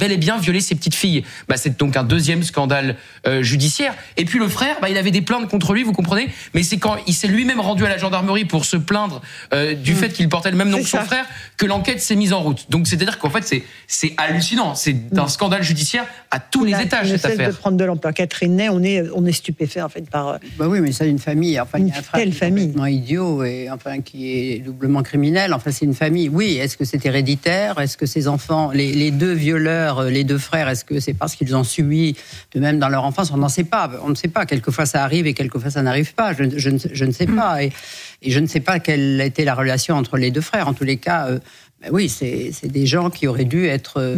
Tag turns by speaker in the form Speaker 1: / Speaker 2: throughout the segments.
Speaker 1: bel et bien violé ses petites filles. C'est donc un deuxième scandale judiciaire. Et puis le frère, il avait des plaintes contre lui, vous comprenez ? Mais c'est quand il s'est lui-même rendu à la gendarmerie pour se plaindre du fait qu'il portait le même nom que son frère que l'enquête s'est mise en route. Donc c'est-à-dire qu'en fait c'est hallucinant. C'est un scandale judiciaire à tous les étages, cette affaire.
Speaker 2: De prendre de l'ampleur. Catherine Ney, on est stupéfait en fait par.
Speaker 3: Oui, mais c'est une famille. Enfin, il y a un frère
Speaker 2: quelle famille
Speaker 3: complètement idiot et qui est doublement criminel. Enfin, c'est une famille. Oui, est-ce que c'est héréditaire ? Est-ce que ces enfants, les deux violeurs, les deux frères, est-ce que c'est parce qu'ils ont subi de même dans leur enfance ? On n'en sait pas. On ne sait pas. Quelquefois ça arrive et quelquefois ça n'arrive pas. Je ne sais pas. Et je ne sais pas quelle a été la relation entre les deux frères. En tous les cas. Oui, c'est des gens qui auraient dû être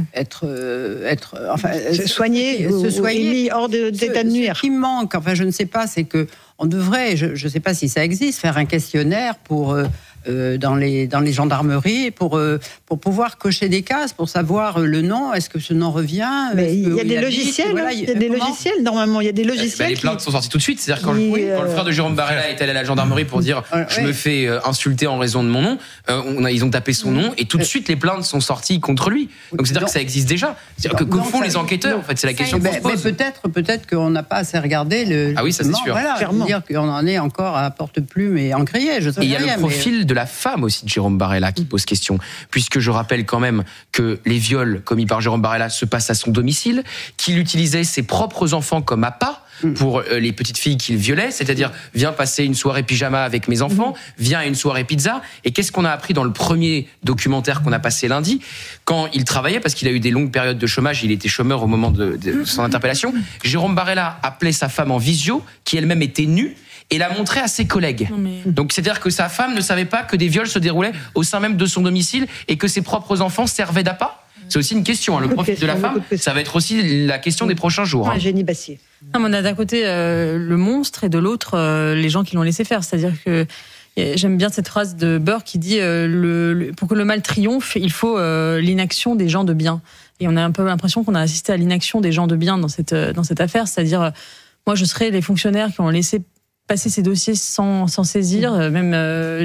Speaker 2: soignés ou mis hors d'état de nuire.
Speaker 3: Ce qui manque, je ne sais pas, c'est que on devrait, je ne sais pas si ça existe, faire un questionnaire pour dans les gendarmeries pour pouvoir cocher des cases, pour savoir le nom, est-ce que ce nom revient ?
Speaker 2: Mais il y a des logiciels, logiciels normalement, il y a des logiciels.
Speaker 1: Les plaintes sont sorties tout de suite, c'est-à-dire quand le frère de Jérôme Barella est allé à la gendarmerie pour dire je me fais insulter en raison de mon nom, ils ont tapé son nom et tout de suite les plaintes sont sorties contre lui. Donc c'est-à-dire que ça existe déjà. Que font les enquêteurs en fait, c'est la question qu'on se pose.
Speaker 3: Mais peut-être qu'on n'a pas assez regardé
Speaker 1: Ah oui, ça c'est sûr.
Speaker 3: Clairement. Dire qu'on en est encore à porte-plume et encrier. Et
Speaker 1: il y a le profil de la femme aussi de Jérôme Barella qui pose question, puisque je rappelle quand même que les viols commis par Jérôme Barella se passent à son domicile, qu'il utilisait ses propres enfants comme appât pour les petites filles qu'il violait, c'est-à-dire viens passer une soirée pyjama avec mes enfants, viens à une soirée pizza. Et qu'est-ce qu'on a appris dans le premier documentaire qu'on a passé lundi, quand il travaillait, parce qu'il a eu des longues périodes de chômage, il était chômeur au moment de son interpellation, Jérôme Barella appelait sa femme en visio, qui elle-même était nue, et l'a montré à ses collègues. Donc c'est-à-dire que sa femme ne savait pas que des viols se déroulaient au sein même de son domicile et que ses propres enfants servaient d'appât. C'est aussi une question. Le profil de la femme, ça va être aussi la question des prochains jours.
Speaker 2: Génie Bassier.
Speaker 4: On a d'un côté le monstre et de l'autre les gens qui l'ont laissé faire. C'est-à-dire que j'aime bien cette phrase de Burke qui dit pour que le mal triomphe, il faut l'inaction des gens de bien. Et on a un peu l'impression qu'on a assisté à l'inaction des gens de bien dans cette affaire. C'est-à-dire, moi, je serais les fonctionnaires qui ont laissé passer ces dossiers sans saisir, même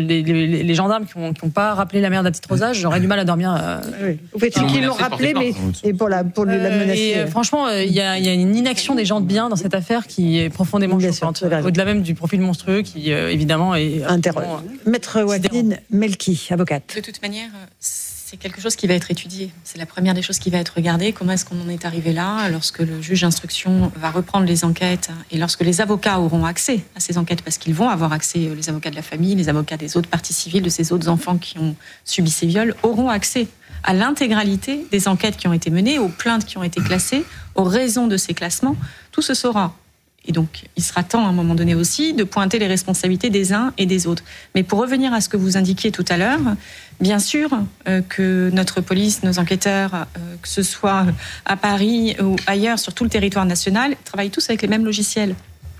Speaker 4: les gendarmes qui n'ont pas rappelé la mère de la petite Rosa, j'aurais du mal à dormir.
Speaker 2: Oui. Qu'ils l'ont rappelé, mais et pour la menacer.
Speaker 4: Franchement, il y a une inaction des gens de bien dans cette affaire qui est profondément choquante, au-delà même du profil monstrueux qui, évidemment, est...
Speaker 2: Maître Wadeline Melki, avocate.
Speaker 5: De toute manière, c'est quelque chose qui va être étudié. C'est la première des choses qui va être regardée. Comment est-ce qu'on en est arrivé là, lorsque le juge d'instruction va reprendre les enquêtes et lorsque les avocats auront accès à ces enquêtes, parce qu'ils vont avoir accès, les avocats de la famille, les avocats des autres parties civiles, de ces autres enfants qui ont subi ces viols, auront accès à l'intégralité des enquêtes qui ont été menées, aux plaintes qui ont été classées, aux raisons de ces classements. Tout se saura. Et donc, il sera temps, à un moment donné aussi, de pointer les responsabilités des uns et des autres. Mais pour revenir à ce que vous indiquiez tout à l'heure, bien sûr que notre police, nos enquêteurs, que ce soit à Paris ou ailleurs, sur tout le territoire national, travaillent tous avec les mêmes logiciels.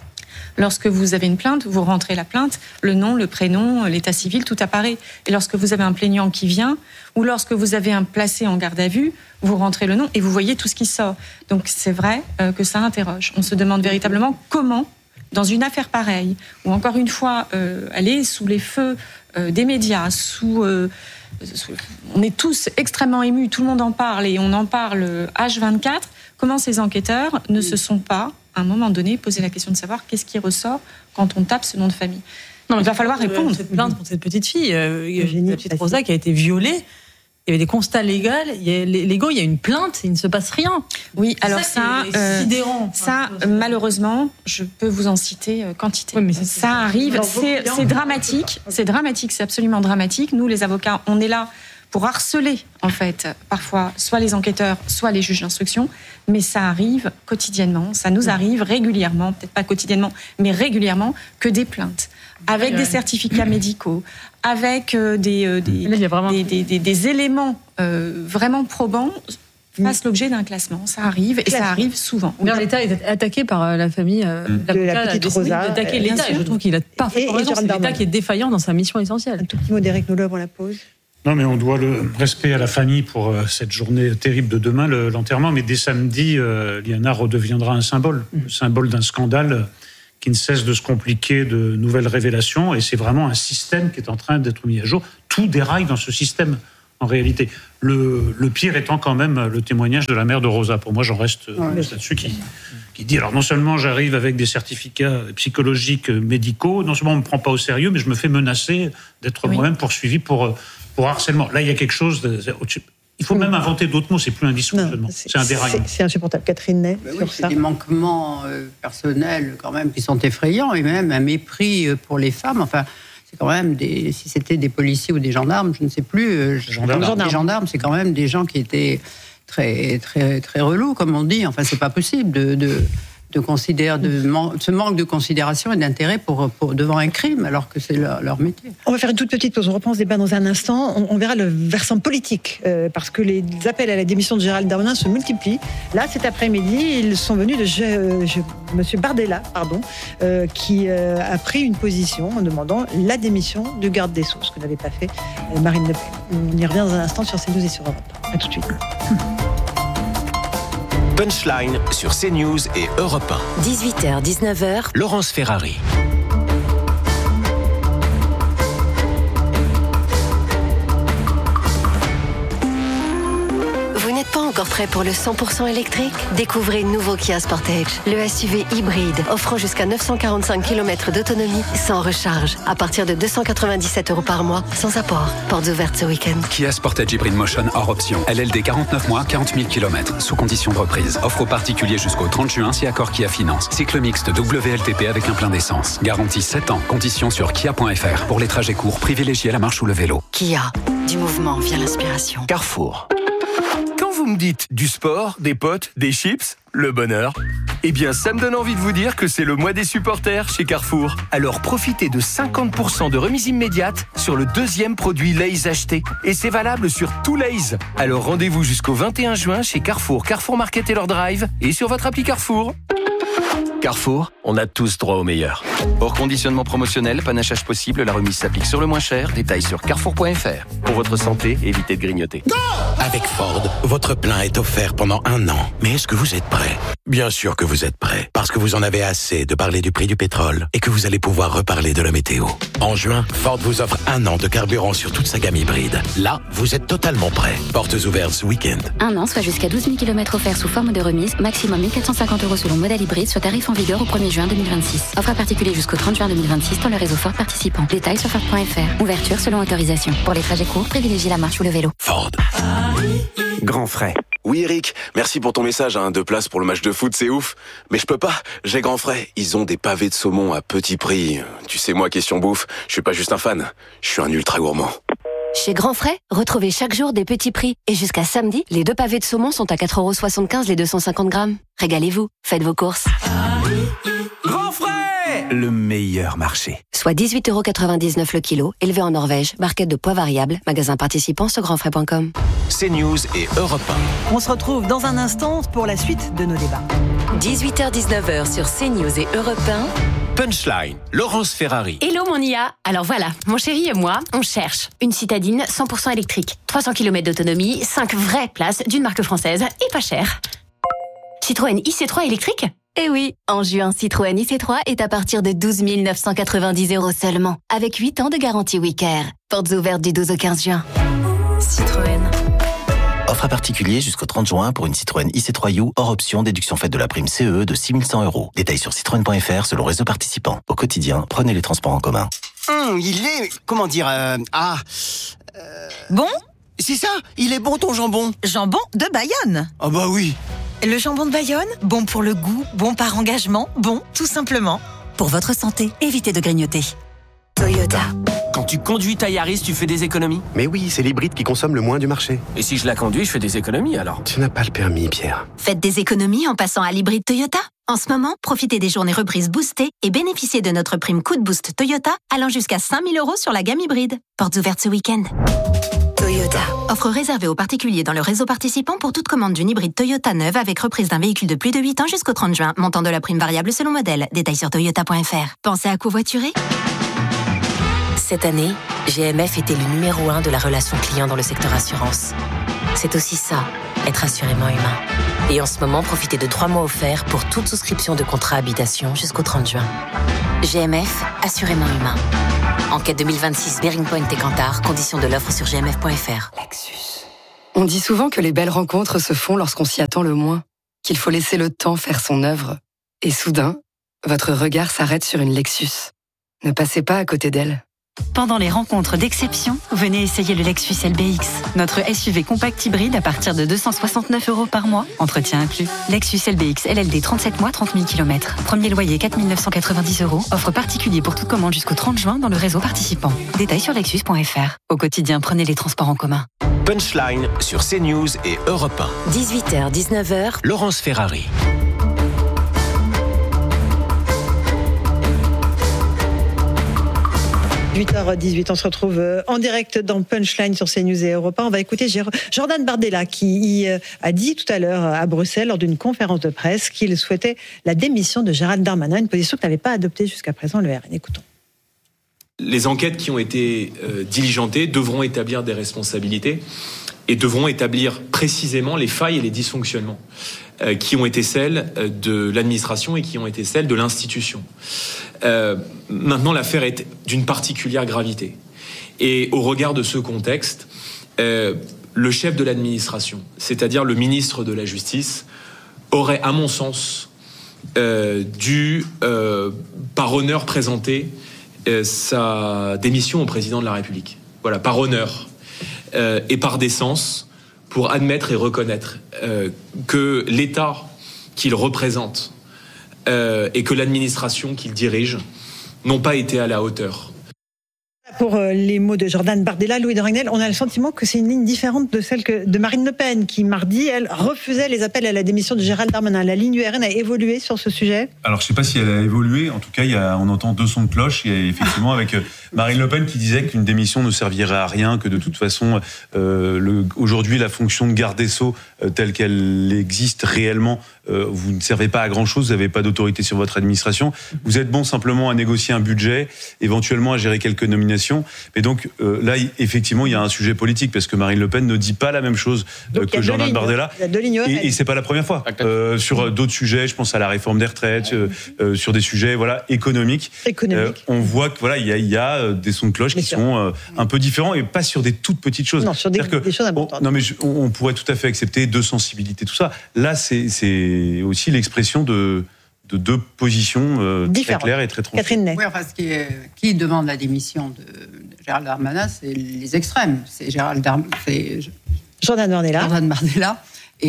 Speaker 5: Lorsque vous avez une plainte, vous rentrez la plainte, le nom, le prénom, l'état civil, tout apparaît. Et lorsque vous avez un plaignant qui vient, ou lorsque vous avez un placé en garde à vue, vous rentrez le nom et vous voyez tout ce qui sort. Donc c'est vrai que ça interroge. On se demande véritablement comment, dans une affaire pareille, où encore une fois, elle est sous les feux des médias, on est tous extrêmement émus, tout le monde en parle et on en parle H24, comment ces enquêteurs ne se sont pas, à un moment donné, posé la question de savoir qu'est-ce qui ressort quand on tape ce nom de famille. Non, il va falloir répondre.
Speaker 4: Cette plainte pour cette petite fille, la petite Rosa qui a été violée, il y avait des constats légaux, il y a une plainte, il ne se passe rien.
Speaker 5: Oui, alors
Speaker 4: ça, sidérant.
Speaker 5: Ça, malheureusement, je peux vous en citer quantité. Oui, mais ça arrive, c'est dramatique, c'est absolument dramatique. Nous, les avocats, on est là pour harceler, en fait, parfois, soit les enquêteurs, soit les juges d'instruction, mais ça arrive quotidiennement, ça nous arrive régulièrement, peut-être pas quotidiennement, mais régulièrement, que des plaintes, avec des certificats médicaux, avec des éléments vraiment probants, fassent l'objet d'un classement. Ça arrive, et ça arrive souvent.
Speaker 4: L'État est attaqué par la famille
Speaker 2: de la petite Rosa.
Speaker 4: D'attaquer l'État, et je trouve qu'il a parfaitement raison, c'est l'État qui est défaillant dans sa mission essentielle.
Speaker 2: Un tout petit mot d'Éric Nolot avant la pause.
Speaker 6: Non, mais on doit le respect à la famille pour cette journée terrible de demain, l'enterrement. Mais dès samedi, Liana redeviendra un symbole, le symbole d'un scandale qui ne cesse de se compliquer, de nouvelles révélations. Et c'est vraiment un système qui est en train d'être mis à jour. Tout déraille dans ce système. en réalité. Le pire étant quand même le témoignage de la mère de Rosa. Pour moi, j'en reste là-dessus, qui dit, alors non seulement j'arrive avec des certificats psychologiques médicaux, non seulement on ne me prend pas au sérieux, mais je me fais menacer d'être moi-même poursuivi pour harcèlement. Là, il y a quelque chose... Il faut même inventer d'autres mots, c'est plus un dysfonctionnement, c'est un déraillement.
Speaker 2: C'est insupportable. Catherine Ney, sur
Speaker 3: c'est
Speaker 2: ça.
Speaker 3: des manquements personnels quand même qui sont effrayants, et même un mépris pour les femmes. Enfin, c'est quand même si c'était des policiers ou des gendarmes, je ne sais plus. Les gendarmes, c'est quand même des gens qui étaient très, très, très relous, comme on dit. Enfin, c'est pas possible ce manque de considération et d'intérêt pour devant un crime, alors que c'est leur métier.
Speaker 2: On va faire une toute petite pause. On reprend ce débat dans un instant. On verra le versant politique, parce que les appels à la démission de Gérald Darmanin se multiplient. Là, cet après-midi, ils sont venus de Monsieur Bardella, qui a pris une position en demandant la démission du garde des Sceaux, ce que n'avait pas fait Marine Le Pen. On y revient dans un instant sur CNews et sur Europe 1. À tout de suite.
Speaker 7: Punchline sur CNews et Europe 1.
Speaker 8: 18h, 19h.
Speaker 7: Laurence Ferrari.
Speaker 8: Vous n'êtes pas encore prêt pour le 100% électrique ? Découvrez le nouveau Kia Sportage, le SUV hybride offrant jusqu'à 945 km d'autonomie sans recharge, à partir de 297 € par mois, sans apport. Portes ouvertes ce week-end.
Speaker 9: Kia Sportage Hybrid Motion hors option. LLD 49 mois, 40 000 km, sous condition de reprise. Offre aux particuliers jusqu'au 30 juin si accord Kia Finance. Cycle mixte WLTP avec un plein d'essence. Garantie 7 ans. Conditions sur kia.fr. Pour les trajets courts, privilégiez la marche ou le vélo.
Speaker 8: Kia, du mouvement vient l'inspiration.
Speaker 7: Carrefour.
Speaker 10: Quand vous me dites du sport, des potes, des chips, le bonheur, eh bien ça me donne envie de vous dire que c'est le mois des supporters chez Carrefour. Alors profitez de 50% de remise immédiate sur le deuxième produit Lay's acheté. Et c'est valable sur tout Lay's. Alors rendez-vous jusqu'au 21 juin chez Carrefour, Carrefour Market et leur Drive et sur votre appli Carrefour.
Speaker 7: Carrefour, on a tous droit au meilleur. Hors conditionnement promotionnel, panachage possible, la remise s'applique sur le moins cher. Détails sur carrefour.fr. Pour votre santé, évitez de grignoter.
Speaker 11: Avec Ford, votre plein est offert pendant 1 an. Mais est-ce que vous êtes prêt ? Bien sûr que vous êtes prêt, parce que vous en avez assez de parler du prix du pétrole et que vous allez pouvoir reparler de la météo. En juin, Ford vous offre 1 an de carburant sur toute sa gamme hybride. Là, vous êtes totalement prêt. Portes ouvertes ce week-end.
Speaker 12: 1 an, soit jusqu'à 12 000 km offerts sous forme de remise, maximum 1 450 € selon modèle hybride, soit tarif en vigueur au 1er juin 2026. Offre à particulier jusqu'au 30 juin 2026 dans le réseau Ford participant. Détails sur Ford.fr. Ouverture selon autorisation. Pour les trajets courts, privilégiez la marche ou le vélo.
Speaker 11: Ford.
Speaker 7: Grand frais.
Speaker 13: Oui Eric, merci pour ton message, 2 places pour le match de foot, c'est ouf. Mais je peux pas, j'ai grand frais. Ils ont des pavés de saumon à petit prix. Tu sais moi, question bouffe, je suis pas juste un fan, je suis un ultra gourmand.
Speaker 8: Chez Grand Frais, retrouvez chaque jour des petits prix. Et jusqu'à samedi, les 2 pavés de saumon sont à 4,75 € les 250 grammes. Régalez-vous, faites vos courses.
Speaker 10: Grand frais, le meilleur marché.
Speaker 8: Soit 18,99 € le kilo, élevé en Norvège, barquette de poids variable, magasin participant sur grandfrais.com.
Speaker 7: CNews et Europe 1.
Speaker 2: On se retrouve dans un instant pour la suite de nos débats.
Speaker 8: 18h-19h sur CNews et Europe 1.
Speaker 7: Punchline, Laurence Ferrari.
Speaker 14: Hello mon IA. Alors voilà, mon chéri et moi, on cherche une citadine 100% électrique. 300 km d'autonomie, 5 vraies places d'une marque française et pas cher. Citroën IC3 électrique ?
Speaker 8: Eh oui, en juin, Citroën IC3 est à partir de 12 990 € seulement, avec 8 ans de garantie Wicare. Portes ouvertes du 12 au 15 juin. Citroën.
Speaker 11: Offre à particulier jusqu'au 30 juin pour une Citroën IC3U hors option, déduction faite de la prime CE de 6 100 €. Détails sur citroën.fr selon réseau participant. Au quotidien, prenez les transports en commun.
Speaker 15: Il est... comment dire...
Speaker 16: Bon ?
Speaker 15: C'est ça, il est bon ton jambon.
Speaker 16: Jambon de Bayonne.
Speaker 15: Ah bah oui.
Speaker 16: Le jambon de Bayonne, bon pour le goût, bon par engagement, bon tout simplement. Pour votre santé, évitez de grignoter.
Speaker 8: Toyota.
Speaker 10: Quand tu conduis ta Yaris, tu fais des économies ?
Speaker 17: Mais oui, c'est l'hybride qui consomme le moins du marché.
Speaker 10: Et si je la conduis, je fais des économies alors ?
Speaker 17: Tu n'as pas le permis, Pierre.
Speaker 14: Faites des économies en passant à l'hybride Toyota. En ce moment, profitez des journées reprises boostées et bénéficiez de notre prime Coup de Boost Toyota allant jusqu'à 5 000 € sur la gamme hybride. Portes ouvertes ce week-end.
Speaker 8: Toyota.
Speaker 14: Offre réservée aux particuliers dans le réseau participant pour toute commande d'une hybride Toyota neuve avec reprise d'un véhicule de plus de 8 ans jusqu'au 30 juin. Montant de la prime variable selon modèle. Détails sur toyota.fr. Pensez à covoiturer ?
Speaker 8: Cette année, GMF était le numéro 1 de la relation client dans le secteur assurance. C'est aussi ça, être assurément humain. Et en ce moment, profitez de 3 mois offerts pour toute souscription de contrat habitation jusqu'au 30 juin.
Speaker 18: GMF, assurément humain. Enquête 2026 Bearing Point et Kantar, conditions de l'offre sur gmf.fr.
Speaker 19: Lexus. On dit souvent que les belles rencontres se font lorsqu'on s'y attend le moins, qu'il faut laisser le temps faire son œuvre. Et soudain, votre regard s'arrête sur une Lexus. Ne passez pas à côté d'elle.
Speaker 20: Pendant les rencontres d'exception, venez essayer le Lexus LBX, notre SUV compact hybride à partir de 269 € par mois, entretien inclus. Lexus LBX LLD 37 mois, 30 000 km. Premier loyer 4 990 €. Offre particulier pour toute commande jusqu'au 30 juin dans le réseau participant. Détails sur lexus.fr. Au quotidien, prenez les transports en commun.
Speaker 21: Punchline sur CNews et Europe 1.
Speaker 18: 18h, 19h.
Speaker 21: Laurence Ferrari.
Speaker 2: 8h18, on se retrouve en direct dans Punchline sur CNews et Europe 1. On va écouter Jordan Bardella qui a dit tout à l'heure à Bruxelles lors d'une conférence de presse qu'il souhaitait la démission de Gérald Darmanin, une position que n'avait pas adoptée jusqu'à présent le RN. Écoutons.
Speaker 22: Les enquêtes qui ont été diligentées devront établir des responsabilités et devront établir précisément les failles et les dysfonctionnements qui ont été celles de l'administration et qui ont été celles de l'institution. Maintenant, l'affaire est d'une particulière gravité. Et au regard de ce contexte, le chef de l'administration, c'est-à-dire le ministre de la Justice, aurait, à mon sens, dû, par honneur, présenter sa démission au président de la République. Voilà, par honneur et par décence, pour admettre et reconnaître que l'État qu'il représente et que l'administration qu'il dirige n'ont pas été à la hauteur.
Speaker 2: Pour les mots de Jordan Bardella, Louis de Ragnel, on a le sentiment que c'est une ligne différente de celle de Marine Le Pen, qui mardi, elle, refusait les appels à la démission de Gérald Darmanin. La ligne du RN a évolué sur ce sujet ?
Speaker 23: Alors, je ne sais pas si elle a évolué. En tout cas, on entend deux sons de cloche. Il y a effectivement avec Marine Le Pen qui disait qu'une démission ne servirait à rien, que de toute façon, aujourd'hui, la fonction de garde des Sceaux, telle qu'elle existe réellement, vous ne servez pas à grand-chose, vous n'avez pas d'autorité sur votre administration. Vous êtes bon simplement à négocier un budget, éventuellement à gérer quelques nominations. Mais donc là, effectivement, il y a un sujet politique, parce que Marine Le Pen ne dit pas la même chose que Jordan Bardella.
Speaker 2: Il y a deux lignes.
Speaker 23: Et c'est pas la première fois. Sur d'autres sujets, je pense à la réforme des retraites, sur des sujets économiques. On voit que il y a des sons de cloche qui sont un peu différents, et pas sur des toutes petites choses.
Speaker 2: Non, sur des choses importantes.
Speaker 23: On pourrait tout à fait accepter deux sensibilités, tout ça. Là, c'est aussi l'expression de deux positions très claires et très tranchées.
Speaker 2: Catherine Ney.
Speaker 3: Oui, enfin, qui demande la démission de Gérald Darmanin, c'est les extrêmes. C'est Jordan Bardella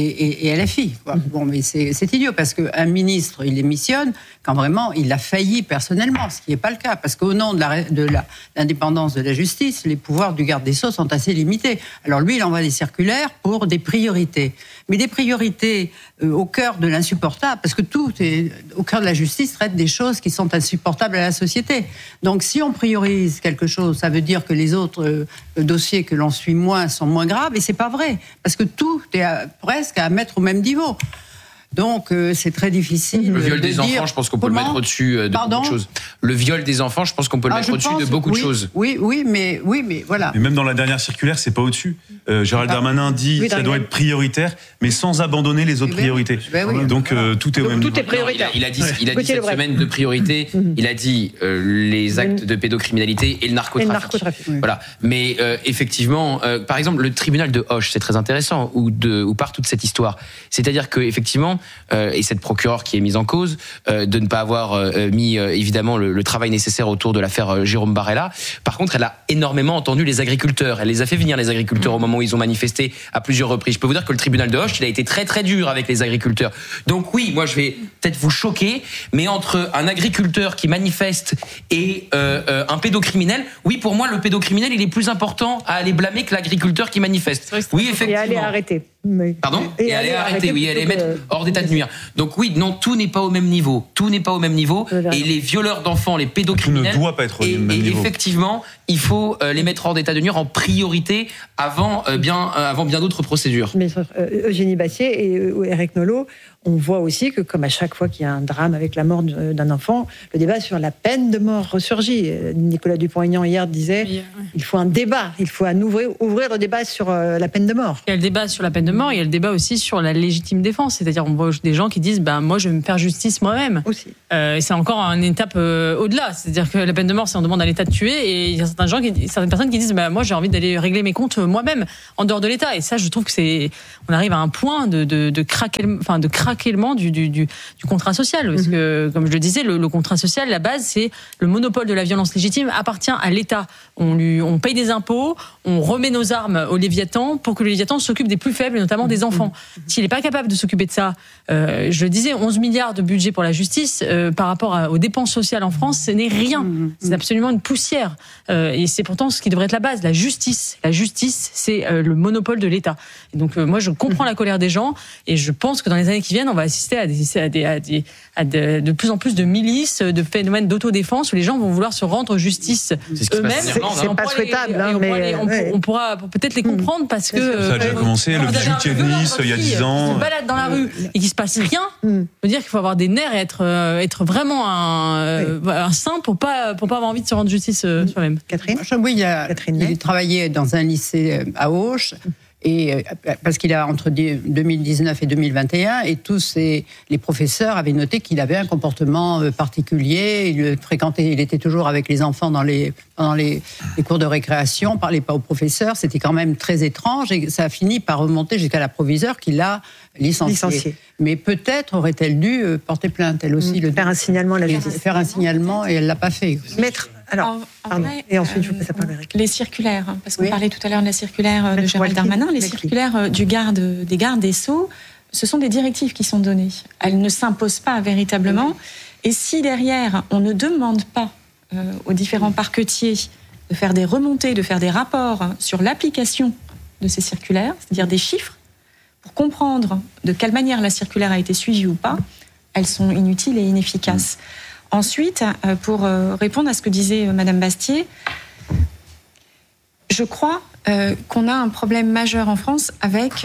Speaker 3: et LFI. Bon, mais c'est idiot, parce qu'un ministre, il démissionne quand vraiment il a failli personnellement, ce qui n'est pas le cas, parce qu'au nom de l'indépendance de la justice, les pouvoirs du garde des Sceaux sont assez limités. Alors lui, il envoie des circulaires pour des priorités. Mais des priorités au cœur de l'insupportable, parce que tout est au cœur de la justice, traite des choses qui sont insupportables à la société. Donc si on priorise quelque chose, ça veut dire que les autres dossiers que l'on suit moins sont moins graves, et c'est pas vrai, parce que tout est presque à mettre au même niveau. Donc c'est très difficile.
Speaker 1: Le viol
Speaker 3: de
Speaker 1: des
Speaker 3: dire
Speaker 1: enfants, je pense qu'on peut le mettre au-dessus de beaucoup de choses. Le viol des enfants, je pense qu'on peut le mettre au-dessus de beaucoup de choses.
Speaker 3: Oui, mais voilà.
Speaker 23: Et même dans la dernière circulaire, c'est pas au-dessus. Gérald Darmanin dit que ça doit être prioritaire, mais sans abandonner les autres priorités. Donc tout est au même niveau.
Speaker 2: Tout est prioritaire.
Speaker 1: Il a dit cette semaine de priorité. Il a dit les actes de pédocriminalité et le narcotrafic. Voilà. Mais effectivement, par exemple, le tribunal de Auch, c'est très intéressant, où part toute cette histoire. C'est-à-dire que effectivement, et cette procureure qui est mise en cause, de ne pas avoir mis évidemment le travail nécessaire autour de l'affaire Jérôme Barella. Par contre, elle a énormément entendu les agriculteurs. Elle les a fait venir, les agriculteurs, au moment où ils ont manifesté à plusieurs reprises. Je peux vous dire que le tribunal de Auch, il a été très très dur avec les agriculteurs. Donc oui, moi je vais peut-être vous choquer, mais entre un agriculteur qui manifeste et un pédocriminel, oui, pour moi le pédocriminel, il est plus important à aller blâmer que l'agriculteur qui manifeste. Oui, effectivement.
Speaker 2: Et aller arrêter.
Speaker 1: Pardon ? Et aller arrêter, oui, aller mettre hors d'état de nuire. Donc oui, non, tout n'est pas au même niveau. Tout n'est pas au même niveau. Et les violeurs d'enfants, les pédocriminels,
Speaker 23: ne doit pas être au même niveau.
Speaker 1: Effectivement, il faut les mettre hors d'état de nuire en priorité avant bien d'autres procédures.
Speaker 2: Mais Eugénie Bastier et Éric Nolot, on voit aussi que, comme à chaque fois qu'il y a un drame avec la mort d'un enfant, le débat sur la peine de mort ressurgit. Nicolas Dupont-Aignan hier disait il faut un débat, il faut ouvrir le débat sur la peine de mort.
Speaker 4: Il y a le débat sur la peine de mort. simplement, il y a le débat aussi sur la légitime défense. C'est-à-dire, on voit des gens qui disent, moi, je vais me faire justice moi-même.
Speaker 2: Aussi.
Speaker 4: Et c'est encore une étape au-delà. C'est-à-dire que la peine de mort, c'est on demande à l'État de tuer. Et il y a certaines personnes qui disent, moi, j'ai envie d'aller régler mes comptes moi-même, en dehors de l'État. Et ça, je trouve que on arrive à un point de craquellement du contrat social. Parce que, comme je le disais, le contrat social, la base, c'est le monopole de la violence légitime appartient à l'État. On paye des impôts, on remet nos armes au Léviathan pour que le Léviathan s'occupe des plus faibles, et notamment des enfants. S'il n'est pas capable de s'occuper de ça, je le disais, 11 milliards de budget pour la justice, par rapport aux dépenses sociales en France, ce n'est rien. C'est absolument une poussière. Et c'est pourtant ce qui devrait être la base, la justice. La justice, c'est le monopole de l'État. Et donc, moi, je comprends la colère des gens, et je pense que dans les années qui viennent, on va assister à de plus en plus de milices, de phénomènes d'autodéfense où les gens vont vouloir se rendre justice eux-mêmes.
Speaker 2: C'est pas souhaitable,
Speaker 4: on pourra peut-être les comprendre parce que
Speaker 23: ça a déjà commencé, le bijoutier de Nice il y a 10 ans.
Speaker 4: Qui se balade dans la rue et qui se passe rien. Veut dire qu'il faut avoir des nerfs et être vraiment un saint pour pas avoir envie de se rendre justice soi-même.
Speaker 2: Catherine.
Speaker 3: Oui, il travaillait dans un lycée à Auch. Et parce qu'il a entre 2019 et 2021, et tous les professeurs avaient noté qu'il avait un comportement particulier. Il était toujours avec les enfants pendant les cours de récréation, parlait pas aux professeurs. C'était quand même très étrange, et ça a fini par remonter jusqu'à la proviseure qui l'a licencié. Mais peut-être aurait-elle dû porter plainte, elle aussi.
Speaker 2: Faire un signalement à la justice.
Speaker 3: Faire un signalement, et elle l'a pas fait.
Speaker 2: Maître. Alors,
Speaker 5: vrai,
Speaker 2: et ensuite, je vous passe la parole.
Speaker 5: Les circulaires, parce qu'on parlait tout à l'heure de la circulaire de Gérald Darmanin, les circulaires des gardes des Sceaux, ce sont des directives qui sont données. Elles ne s'imposent pas véritablement. Et si derrière, on ne demande pas aux différents parquetiers de faire des remontées, de faire des rapports sur l'application de ces circulaires, c'est-à-dire des chiffres, pour comprendre de quelle manière la circulaire a été suivie ou pas, elles sont inutiles et inefficaces. Ensuite, pour répondre à ce que disait Madame Bastier, je crois qu'on a un problème majeur en France avec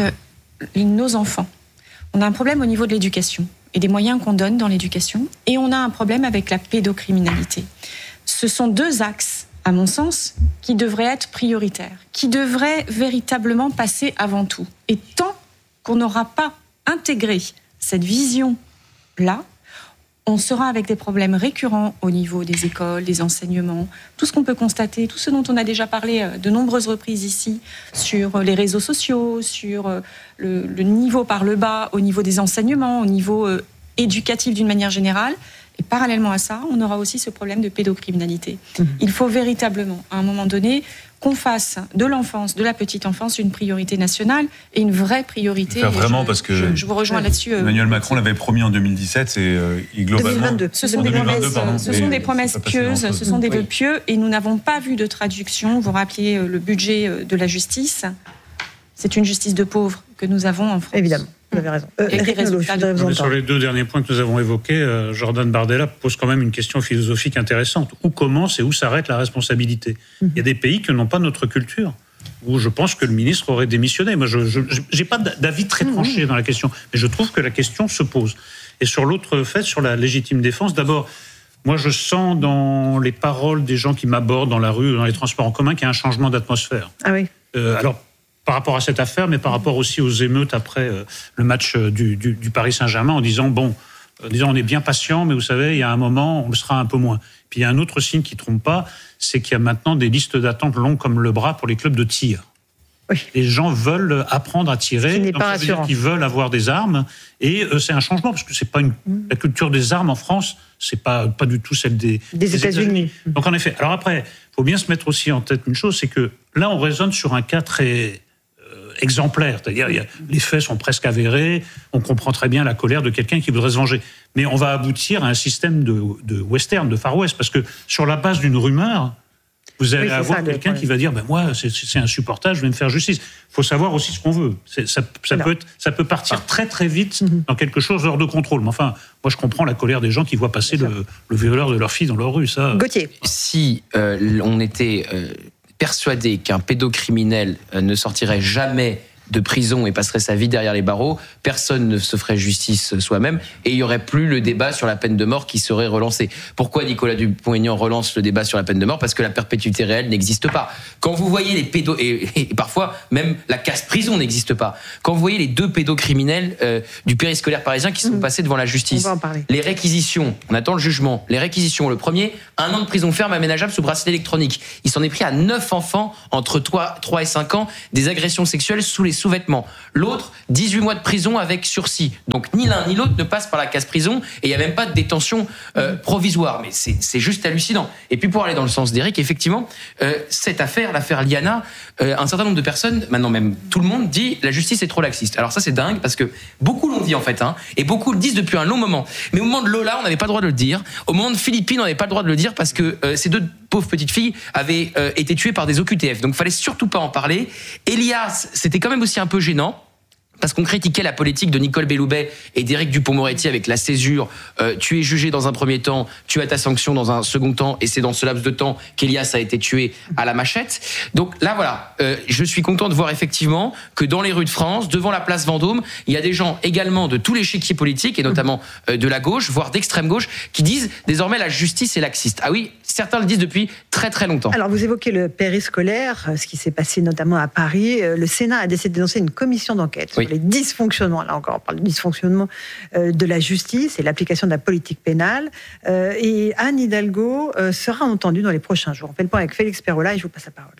Speaker 5: nos enfants. On a un problème au niveau de l'éducation et des moyens qu'on donne dans l'éducation, et on a un problème avec la pédocriminalité. Ce sont deux axes, à mon sens, qui devraient être prioritaires, qui devraient véritablement passer avant tout. Et tant qu'on n'aura pas intégré cette vision-là, on sera avec des problèmes récurrents au niveau des écoles, des enseignements, tout ce qu'on peut constater, tout ce dont on a déjà parlé de nombreuses reprises ici, sur les réseaux sociaux, sur le niveau par le bas, au niveau des enseignements, au niveau éducatif d'une manière générale. Et parallèlement à ça, on aura aussi ce problème de pédocriminalité. Il faut véritablement, à un moment donné, qu'on fasse de l'enfance, de la petite enfance, une priorité nationale et une vraie priorité.
Speaker 23: Vraiment, parce que
Speaker 5: je vous rejoins là-dessus.
Speaker 23: Emmanuel Macron l'avait promis en 2017, et globalement...
Speaker 2: 2022.
Speaker 5: Ce sont des promesses pieuses, ce sont des vœux pieux, et nous n'avons pas vu de traduction. Vous rappeliez le budget de la justice. C'est une justice de pauvres que nous avons en France.
Speaker 2: Évidemment. Vous avez raison.
Speaker 6: Sur les deux derniers points que nous avons évoqués, Jordan Bardella pose quand même une question philosophique intéressante. Où commence et où s'arrête la responsabilité ? Il y a des pays qui n'ont pas notre culture, où je pense que le ministre aurait démissionné. Moi, je n'ai pas d'avis très tranché dans la question, mais je trouve que la question se pose. Et sur l'autre fait, sur la légitime défense, d'abord, moi je sens dans les paroles des gens qui m'abordent dans la rue ou dans les transports en commun qu'il y a un changement d'atmosphère.
Speaker 2: Ah oui.
Speaker 6: Alors, par rapport à cette affaire, mais par rapport aussi aux émeutes après le match du Paris Saint-Germain, en disant on est bien patient, mais vous savez, il y a un moment, on le sera un peu moins. Puis il y a un autre signe qui ne trompe pas, c'est qu'il y a maintenant des listes d'attente longues comme le bras pour les clubs de tir. Oui. Les gens veulent apprendre à tirer, donc ça veut dire qu'ils veulent avoir des armes, et c'est un changement, parce que c'est pas la culture des armes en France, c'est pas du tout celle des États-Unis. Donc en effet, alors après, il faut bien se mettre aussi en tête une chose, c'est que là on raisonne sur un cas très exemplaire, c'est-à-dire les faits sont presque avérés, on comprend très bien la colère de quelqu'un qui voudrait se venger. Mais on va aboutir à un système de western, de Far West, parce que sur la base d'une rumeur, vous allez avoir quelqu'un qui va dire moi c'est insupportable, je vais me faire justice. Il faut savoir aussi ce qu'on veut. Ça peut partir très très vite dans quelque chose hors de contrôle. Mais enfin, moi je comprends la colère des gens qui voient passer le violeur de leur fille dans leur rue. Ça.
Speaker 2: Gauthier.
Speaker 1: Si on était persuadé qu'un pédocriminel ne sortirait jamais de prison et passerait sa vie derrière les barreaux, personne ne se ferait justice soi-même et il y aurait plus le débat sur la peine de mort qui serait relancé. Pourquoi Nicolas Dupont-Aignan relance le débat sur la peine de mort ? Parce que la perpétuité réelle n'existe pas. Quand vous voyez les pédos et parfois même la casse-prison n'existe pas. Quand vous voyez les 2 pédocriminels du périscolaire parisien qui sont passés devant la justice, les réquisitions, on attend le jugement. Les réquisitions, le premier, 1 an de prison ferme aménageable sous bracelet électronique. Il s'en est pris à 9 enfants entre 3 et 5 ans, des agressions sexuelles sous les sous-vêtements. L'autre, 18 mois de prison avec sursis. Donc ni l'un ni l'autre ne passe par la casse-prison et il n'y a même pas de détention provisoire. Mais c'est juste hallucinant. Et puis pour aller dans le sens d'Éric, effectivement, cette affaire, l'affaire Liana, un certain nombre de personnes, maintenant même tout le monde, dit la justice est trop laxiste. Alors ça c'est dingue parce que beaucoup l'ont dit en fait, et beaucoup le disent depuis un long moment. Mais au moment de Lola, on n'avait pas le droit de le dire. Au moment de Philippine, on n'avait pas le droit de le dire parce que ces 2 pauvres petites filles avaient été tuées par des OQTF. Donc il fallait surtout pas en parler. Elias, c'était quand même aussi un peu gênant. Parce qu'on critiquait la politique de Nicole Belloubet et d'Éric Dupond-Moretti avec la césure. Tu es jugé dans un premier temps, tu as ta sanction dans un second temps, et c'est dans ce laps de temps qu'Elias a été tué à la machette. Donc là, voilà, je suis content de voir effectivement que dans les rues de France, devant la place Vendôme, il y a des gens également de tous les échiquiers politiques, et notamment de la gauche, voire d'extrême gauche, qui disent désormais la justice est laxiste. Ah oui, certains le disent depuis très très longtemps.
Speaker 2: Alors vous évoquez le périscolaire, ce qui s'est passé notamment à Paris. Le Sénat a décidé de lancer une commission d'enquête sur les dysfonctionnements, là encore on parle de dysfonctionnement de la justice et l'application de la politique pénale. Et Anne Hidalgo sera entendue dans les prochains jours. On fait le point avec Félix Perrola et je vous passe la parole.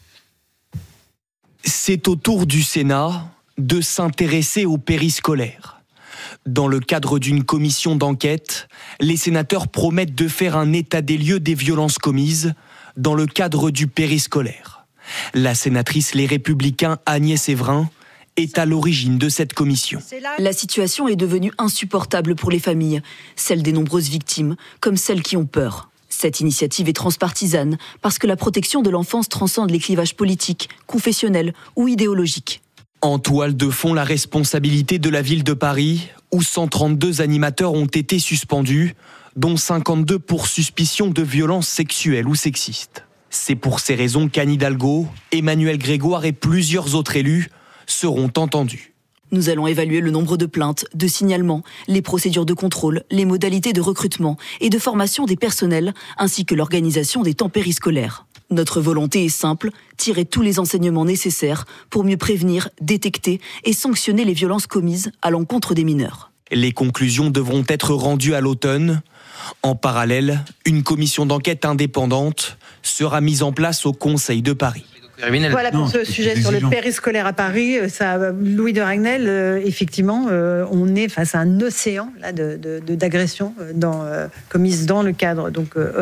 Speaker 9: C'est au tour du Sénat de s'intéresser au périscolaire. Dans le cadre d'une commission d'enquête, les sénateurs promettent de faire un état des lieux des violences commises dans le cadre du périscolaire. La sénatrice Les Républicains Agnès Evrin est à l'origine de cette commission.
Speaker 12: La situation est devenue insupportable pour les familles, celles des nombreuses victimes, comme celles qui ont peur. Cette initiative est transpartisane parce que la protection de l'enfance transcende les clivages politiques, confessionnels ou idéologiques.
Speaker 9: En toile de fond, la responsabilité de la ville de Paris, où 132 animateurs ont été suspendus, dont 52 pour suspicion de violences sexuelles ou sexistes. C'est pour ces raisons qu'Anne Hidalgo, Emmanuel Grégoire et plusieurs autres élus seront entendus.
Speaker 12: Nous allons évaluer le nombre de plaintes, de signalements, les procédures de contrôle, les modalités de recrutement et de formation des personnels, ainsi que l'organisation des temps périscolaires. Notre volonté est simple, tirer tous les enseignements nécessaires pour mieux prévenir, détecter et sanctionner les violences commises à l'encontre des mineurs.
Speaker 9: Les conclusions devront être rendues à l'automne. En parallèle, une commission d'enquête indépendante sera mise en place au Conseil de Paris.
Speaker 2: Voilà pour ce sujet sur le périscolaire à Paris. Louis de Ragnel, effectivement, on est face à un océan là, d'agressions commises dans le cadre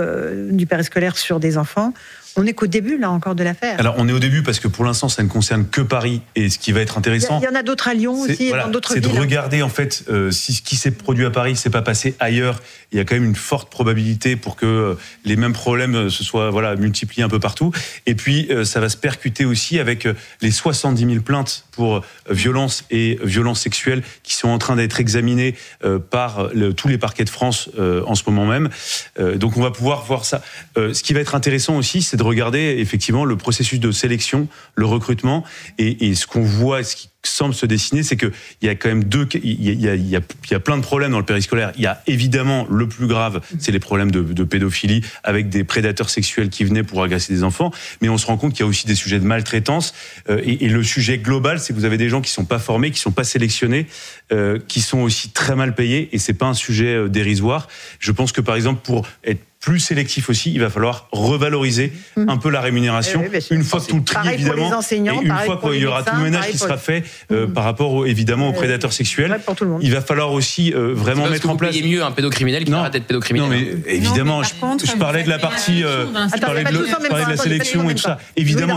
Speaker 2: du périscolaire sur des enfants. On n'est qu'au début, là, encore de l'affaire.
Speaker 23: Alors, on est au début parce que pour l'instant, ça ne concerne que Paris. Et ce qui va être intéressant...
Speaker 2: Il y en a d'autres à Lyon aussi, et dans d'autres villes.
Speaker 23: C'est de regarder, en fait, si ce qui s'est produit à Paris ne s'est pas passé ailleurs. Il y a quand même une forte probabilité pour que les mêmes problèmes se soient multipliés un peu partout. Et puis, ça va se percuter aussi avec les 70 000 plaintes pour violences et violences sexuelles qui sont en train d'être examinées par tous les parquets de France en ce moment même. Donc, on va pouvoir voir ça. Ce qui va être intéressant aussi, c'est de regarder effectivement le processus de sélection, le recrutement, et ce qu'on voit, ce qui semble se dessiner, c'est qu'il y a quand même il y a plein de problèmes dans le périscolaire. Il y a évidemment le plus grave, c'est les problèmes de pédophilie avec des prédateurs sexuels qui venaient pour agresser des enfants, mais on se rend compte qu'il y a aussi des sujets de maltraitance, et le sujet global, c'est que vous avez des gens qui sont pas formés, qui sont pas sélectionnés, qui sont aussi très mal payés, et c'est pas un sujet dérisoire. Je pense que par exemple, pour être plus sélectif aussi, il va falloir revaloriser un peu la rémunération, une fois que tout le tri, évidemment, et une fois qu'il y aura tout le ménage qui sera fait par rapport évidemment aux prédateurs sexuels. Il va falloir aussi vraiment mettre en place...
Speaker 1: C'est mieux un pédocriminel qui arrête d'être pédocriminel.
Speaker 23: Non, mais évidemment, je parlais de la partie, je parlais de la sélection et tout ça. Évidemment,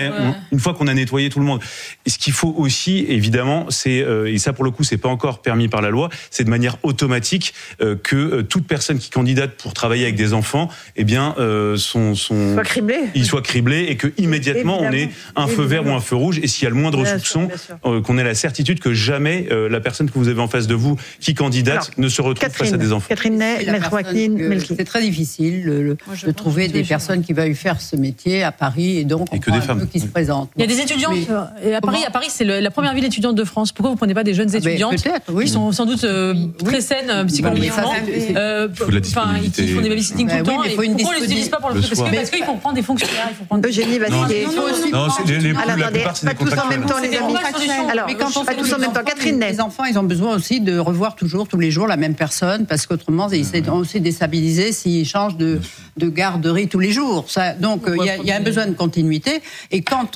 Speaker 23: une fois qu'on a nettoyé tout le monde. Et ce qu'il faut aussi, évidemment, c'est, et ça pour le coup, c'est pas encore permis par la loi, c'est de manière automatique que toute personne qui candidate pour travailler avec des les enfants, eh bien,
Speaker 2: Soit criblés.
Speaker 23: ils soient criblés et que immédiatement on ait un feu vert ou un feu rouge. Et s'il y a le moindre soupçon, qu'on ait la certitude que jamais la personne que vous avez en face de vous qui candidate ne se retrouve face à des enfants.
Speaker 2: Catherine Ney, Maître Joaquin Melki.
Speaker 3: C'est très difficile de trouver des personnes qui veuillent faire ce métier à Paris et donc on prend un peu qui se présentent.
Speaker 4: Il y a des étudiantes. Et à Paris, c'est la première ville étudiante de France. Pourquoi vous prenez pas des jeunes étudiantes qui sont sans doute très saines psychologiquement, qui font des babysitting tout le temps, et pourquoi on les utilise pas pour le faire? Parce qu'il faut prendre des fonctionnaires, il faut prendre
Speaker 2: Eugénie Bastier.
Speaker 23: Non, la plupart c'est des
Speaker 2: pas tous en même temps, les amis. Alors, pas tous en même temps. Catherine Ney.
Speaker 3: Les enfants, ils ont besoin aussi de revoir tous les jours la même personne, parce qu'autrement, ils sont aussi déstabilisés s'ils changent de garderie tous les jours. Donc, il y a un besoin de continuité. Et quand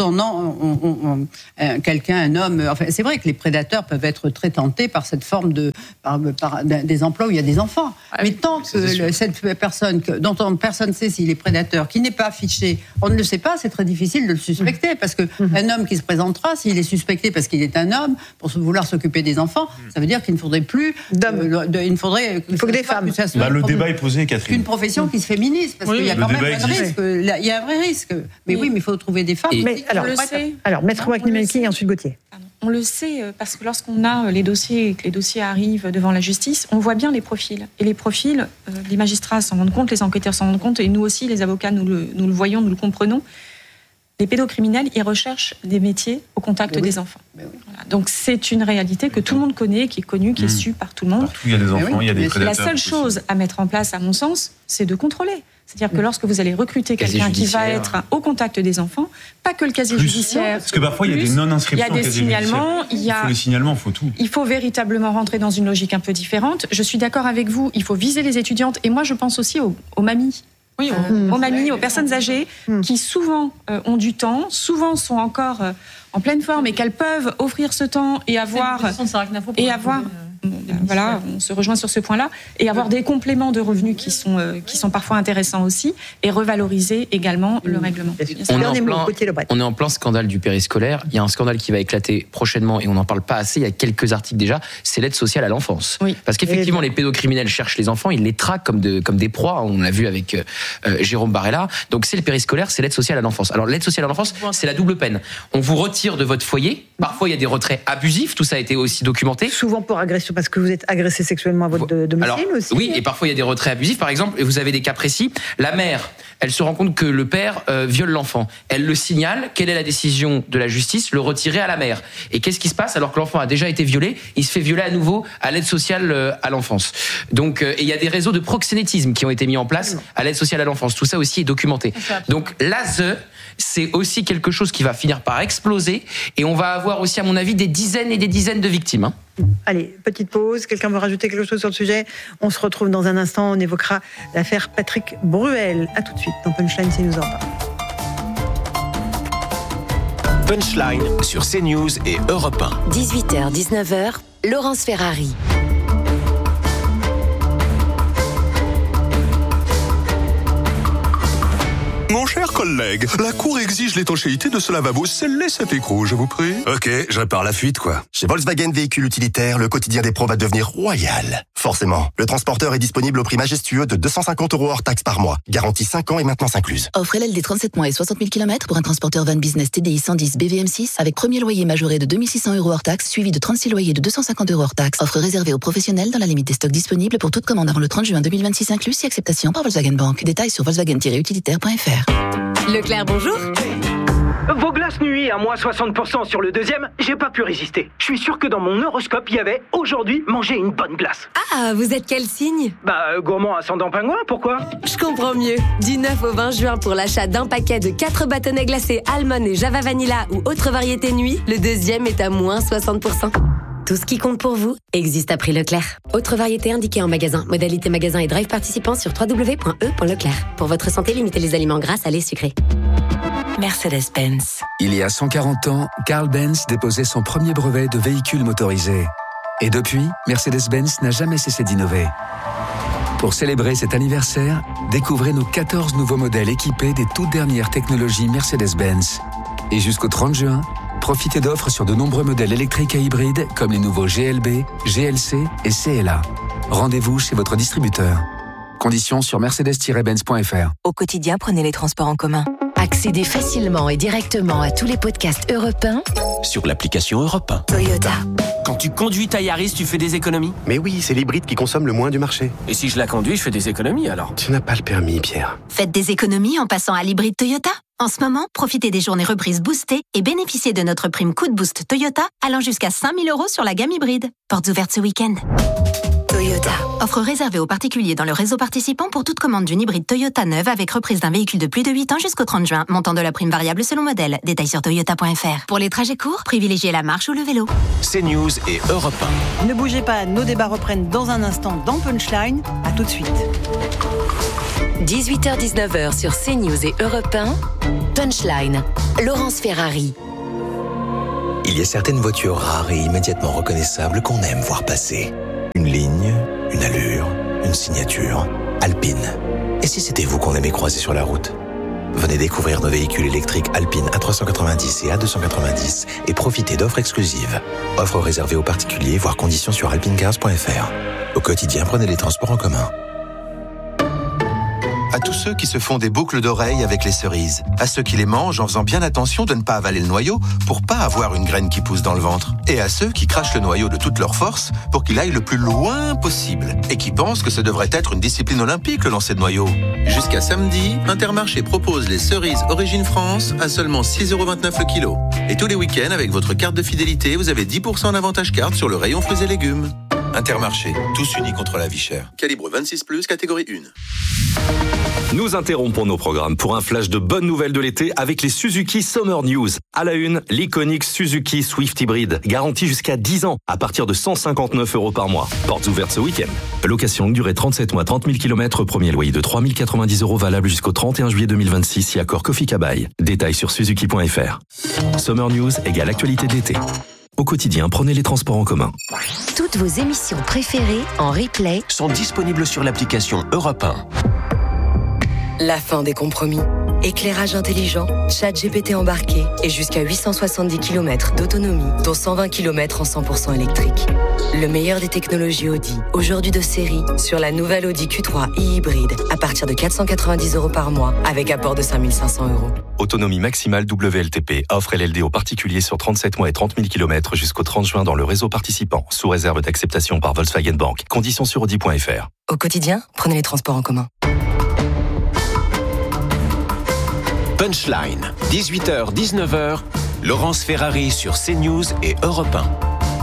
Speaker 3: un homme, enfin, c'est vrai que les prédateurs peuvent être très tentés par cette forme des emplois où il y a des enfants. Mais tant que cette personne dont personne ne sait s'il est prédateur, qui n'est pas affiché, on ne le sait pas, c'est très difficile de le suspecter, parce que un homme qui se présentera, s'il est suspecté parce qu'il est un homme, pour vouloir s'occuper des enfants, ça veut dire qu'il ne faudrait plus d'hommes. Il faut que des femmes.
Speaker 23: Le débat est posé, Catherine.
Speaker 3: Une profession qui se féminise, parce qu'il y a quand même un risque. Il y a un vrai risque. Mais oui, mais il faut trouver des femmes.
Speaker 2: Alors, Maître Joaquin Melki et ensuite Gauthier.
Speaker 5: On le sait parce que lorsqu'on a les dossiers et que les dossiers arrivent devant la justice, on voit bien les profils. Et les profils, les magistrats s'en rendent compte, les enquêteurs s'en rendent compte, et nous aussi, les avocats, nous le voyons, nous le comprenons. Les pédocriminels, ils recherchent des métiers au contact des enfants. Voilà. Donc c'est une réalité que tout le monde connaît, qui est connue, qui est su par tout le monde.
Speaker 23: Partout, il y a des enfants, il y a des prédateurs.
Speaker 5: La seule chose à mettre en place, à mon sens, c'est de contrôler. C'est-à-dire que lorsque vous allez recruter quelqu'un qui va être au contact des enfants, pas que le casier judiciaire.
Speaker 23: Parce que parfois, il y a des non-inscriptions.
Speaker 5: Il y a des signalements.
Speaker 23: Il faut les signalements, il faut tout.
Speaker 5: Il faut véritablement rentrer dans une logique un peu différente. Je suis d'accord avec vous, il faut viser les étudiantes. Et moi, je pense aussi aux mamies. Oui, aux mamies, aux personnes âgées qui souvent ont du temps, souvent sont encore en pleine forme et qu'elles peuvent offrir ce temps et avoir voilà, on se rejoint sur ce point-là, et avoir des compléments de revenus qui sont parfois intéressants aussi, et revaloriser également le règlement.
Speaker 1: On est en plein scandale du périscolaire. Il y a un scandale qui va éclater prochainement et on n'en parle pas assez. Il y a quelques articles déjà. C'est l'aide sociale à l'enfance. Oui. Parce qu'effectivement, les pédocriminels cherchent les enfants, ils les traquent comme des proies. On l'a vu avec Jérôme Barella. Donc c'est le périscolaire, c'est l'aide sociale à l'enfance. Alors l'aide sociale à l'enfance, c'est la double peine. On vous retire de votre foyer. Parfois, il y a des retraits abusifs. Tout ça a été aussi documenté.
Speaker 2: Souvent pour agression, parce que vous êtes agressé sexuellement à votre domicile aussi.
Speaker 1: Oui, et parfois il y a des retraits abusifs. Par exemple, vous avez des cas précis. La mère, elle se rend compte que le père viole l'enfant. Elle le signale. Quelle est la décision de la justice? Le retirer à la mère. Et qu'est-ce qui se passe alors que l'enfant a déjà été violé? Il se fait violer à nouveau à l'aide sociale à l'enfance. Donc, et il y a des réseaux de proxénétisme qui ont été mis en place à l'aide sociale à l'enfance. Tout ça aussi est documenté. Donc l'ASE, c'est aussi quelque chose qui va finir par exploser. Et on va avoir aussi, à mon avis, des dizaines et des dizaines de victimes.
Speaker 2: Allez, petite pause. Quelqu'un veut rajouter quelque chose sur le sujet? On se retrouve dans un instant. On évoquera l'affaire Patrick Bruel. À tout de suite dans Punchline, c'est nous en parle.
Speaker 21: Punchline sur CNews et Europe 1.
Speaker 8: 18h, 19h, Laurence Ferrari.
Speaker 7: Mon cher collègue, la Cour exige l'étanchéité de ce lavabo. Scellez cet écrou, je vous prie.
Speaker 17: Ok, je répare la fuite, quoi. Chez Volkswagen Véhicules Utilitaires, le quotidien des pros va devenir royal. Forcément, le transporteur est disponible au prix majestueux de 250 € hors taxe par mois. Garantie 5 ans et maintenance incluse.
Speaker 12: Offre LLD 37 mois et 60 000 km pour un transporteur van business TDI 110 BVM6 avec premier loyer majoré de 2 600 € hors taxe, suivi de 36 loyers de 250 € hors taxe. Offre réservée aux professionnels dans la limite des stocks disponibles pour toute commande avant le 30 juin 2026 inclus, si acceptation par Volkswagen Bank. Détails sur volkswagen-utilitaire.fr.
Speaker 8: Leclerc, bonjour.
Speaker 11: Vos glaces nuit à moins 60% sur le deuxième, j'ai pas pu résister. Je suis sûr que dans mon horoscope, il y avait aujourd'hui manger une bonne glace.
Speaker 8: Ah, vous êtes quel signe?
Speaker 11: Gourmand ascendant pingouin, pourquoi?
Speaker 8: Je comprends mieux. Du 9 au 20 juin pour l'achat d'un paquet de 4 bâtonnets glacés Almond et Java Vanilla ou autre variété nuit, le deuxième est à moins 60%. Tout ce qui compte pour vous existe à prix Leclerc. Autre variété indiquée en magasin. Modalité magasin et drive participant sur www.e.leclerc. Pour votre santé, limitez les aliments gras, salés, sucrés.
Speaker 13: Mercedes-Benz. Il y a 140 ans, Carl Benz déposait son premier brevet de véhicule motorisé. Et depuis, Mercedes-Benz n'a jamais cessé d'innover. Pour célébrer cet anniversaire, découvrez nos 14 nouveaux modèles équipés des toutes dernières technologies Mercedes-Benz. Et jusqu'au 30 juin, profitez d'offres sur de nombreux modèles électriques et hybrides comme les nouveaux GLB, GLC et CLA. Rendez-vous chez votre distributeur. Conditions sur mercedes-benz.fr.
Speaker 18: Au quotidien, prenez les transports en commun.
Speaker 8: Accédez facilement et directement à tous les podcasts Europe 1
Speaker 21: Sur l'application Europe 1.
Speaker 8: Toyota.
Speaker 11: Quand tu conduis ta Yaris, tu fais des économies?
Speaker 10: Mais oui, c'est l'hybride qui consomme le moins du marché.
Speaker 11: Et si je la conduis, je fais des économies alors?
Speaker 10: Tu n'as pas le permis, Pierre.
Speaker 15: Faites des économies en passant à l'hybride Toyota. En ce moment, profitez des journées reprises boostées et bénéficiez de notre prime coup de boost Toyota allant jusqu'à 5 000 € sur la gamme hybride. Portes ouvertes ce week-end.
Speaker 8: Toyota.
Speaker 15: Offre réservée aux particuliers dans le réseau participant pour toute commande d'une hybride Toyota neuve avec reprise d'un véhicule de plus de 8 ans jusqu'au 30 juin. Montant de la prime variable selon modèle. Détails sur toyota.fr. Pour les trajets courts, privilégiez la marche ou le vélo.
Speaker 21: CNews et Europe 1.
Speaker 2: Ne bougez pas, nos débats reprennent dans un instant dans Punchline. À tout de suite.
Speaker 8: 18h-19h sur CNews et Europe 1. Punchline. Laurence Ferrari.
Speaker 16: Il y a certaines voitures rares et immédiatement reconnaissables qu'on aime voir passer. Une ligne, une allure, une signature. Alpine. Et si c'était vous qu'on aimait croiser sur la route? Venez découvrir nos véhicules électriques Alpine A390 et A290 et profitez d'offres exclusives. Offres réservées aux particuliers, voire conditions sur alpinecars.fr. Au quotidien, prenez les transports en commun.
Speaker 24: À tous ceux qui se font des boucles d'oreilles avec les cerises. À ceux qui les mangent en faisant bien attention de ne pas avaler le noyau pour pas avoir une graine qui pousse dans le ventre. Et à ceux qui crachent le noyau de toute leur force pour qu'il aille le plus loin possible. Et qui pensent que ce devrait être une discipline olympique, le lancer de noyau. Jusqu'à samedi, Intermarché propose les cerises Origine France à seulement 6,29€ le kilo. Et tous les week-ends, avec votre carte de fidélité, vous avez 10% d'avantage carte sur le rayon fruits et légumes. Intermarché, tous unis contre la vie chère. Calibre 26+, catégorie 1.
Speaker 25: Nous interrompons nos programmes pour un flash de bonnes nouvelles de l'été avec les Suzuki Summer News. À la une, l'iconique Suzuki Swift Hybrid, garantie jusqu'à 10 ans, à partir de 159€ par mois. Portes ouvertes ce week-end. Location longue durée 37 mois, 30 000 km, premier loyer de 3 090€ valable jusqu'au 31 juillet 2026 si accord Kofi Kabai. Détails sur suzuki.fr. Summer News égale actualité de l'été. Au quotidien, prenez les transports en commun.
Speaker 8: Toutes vos émissions préférées en replay
Speaker 21: sont disponibles sur l'application Europe 1.
Speaker 18: La fin des compromis. Éclairage intelligent, ChatGPT embarqué et jusqu'à 870 km d'autonomie, dont 120 km en 100% électrique. Le meilleur des technologies Audi, aujourd'hui de série, sur la nouvelle Audi Q3 e-hybride, à partir de 490€ par mois, avec apport de 5 500€.
Speaker 25: Autonomie maximale WLTP. Offre LLD aux particuliers sur 37 mois et 30 000 km jusqu'au 30 juin dans le réseau participant, sous réserve d'acceptation par Volkswagen Bank. Conditions sur Audi.fr.
Speaker 18: Au quotidien, prenez les transports en commun.
Speaker 21: Punchline, 18h-19h, Laurence Ferrari sur CNews et Europe 1.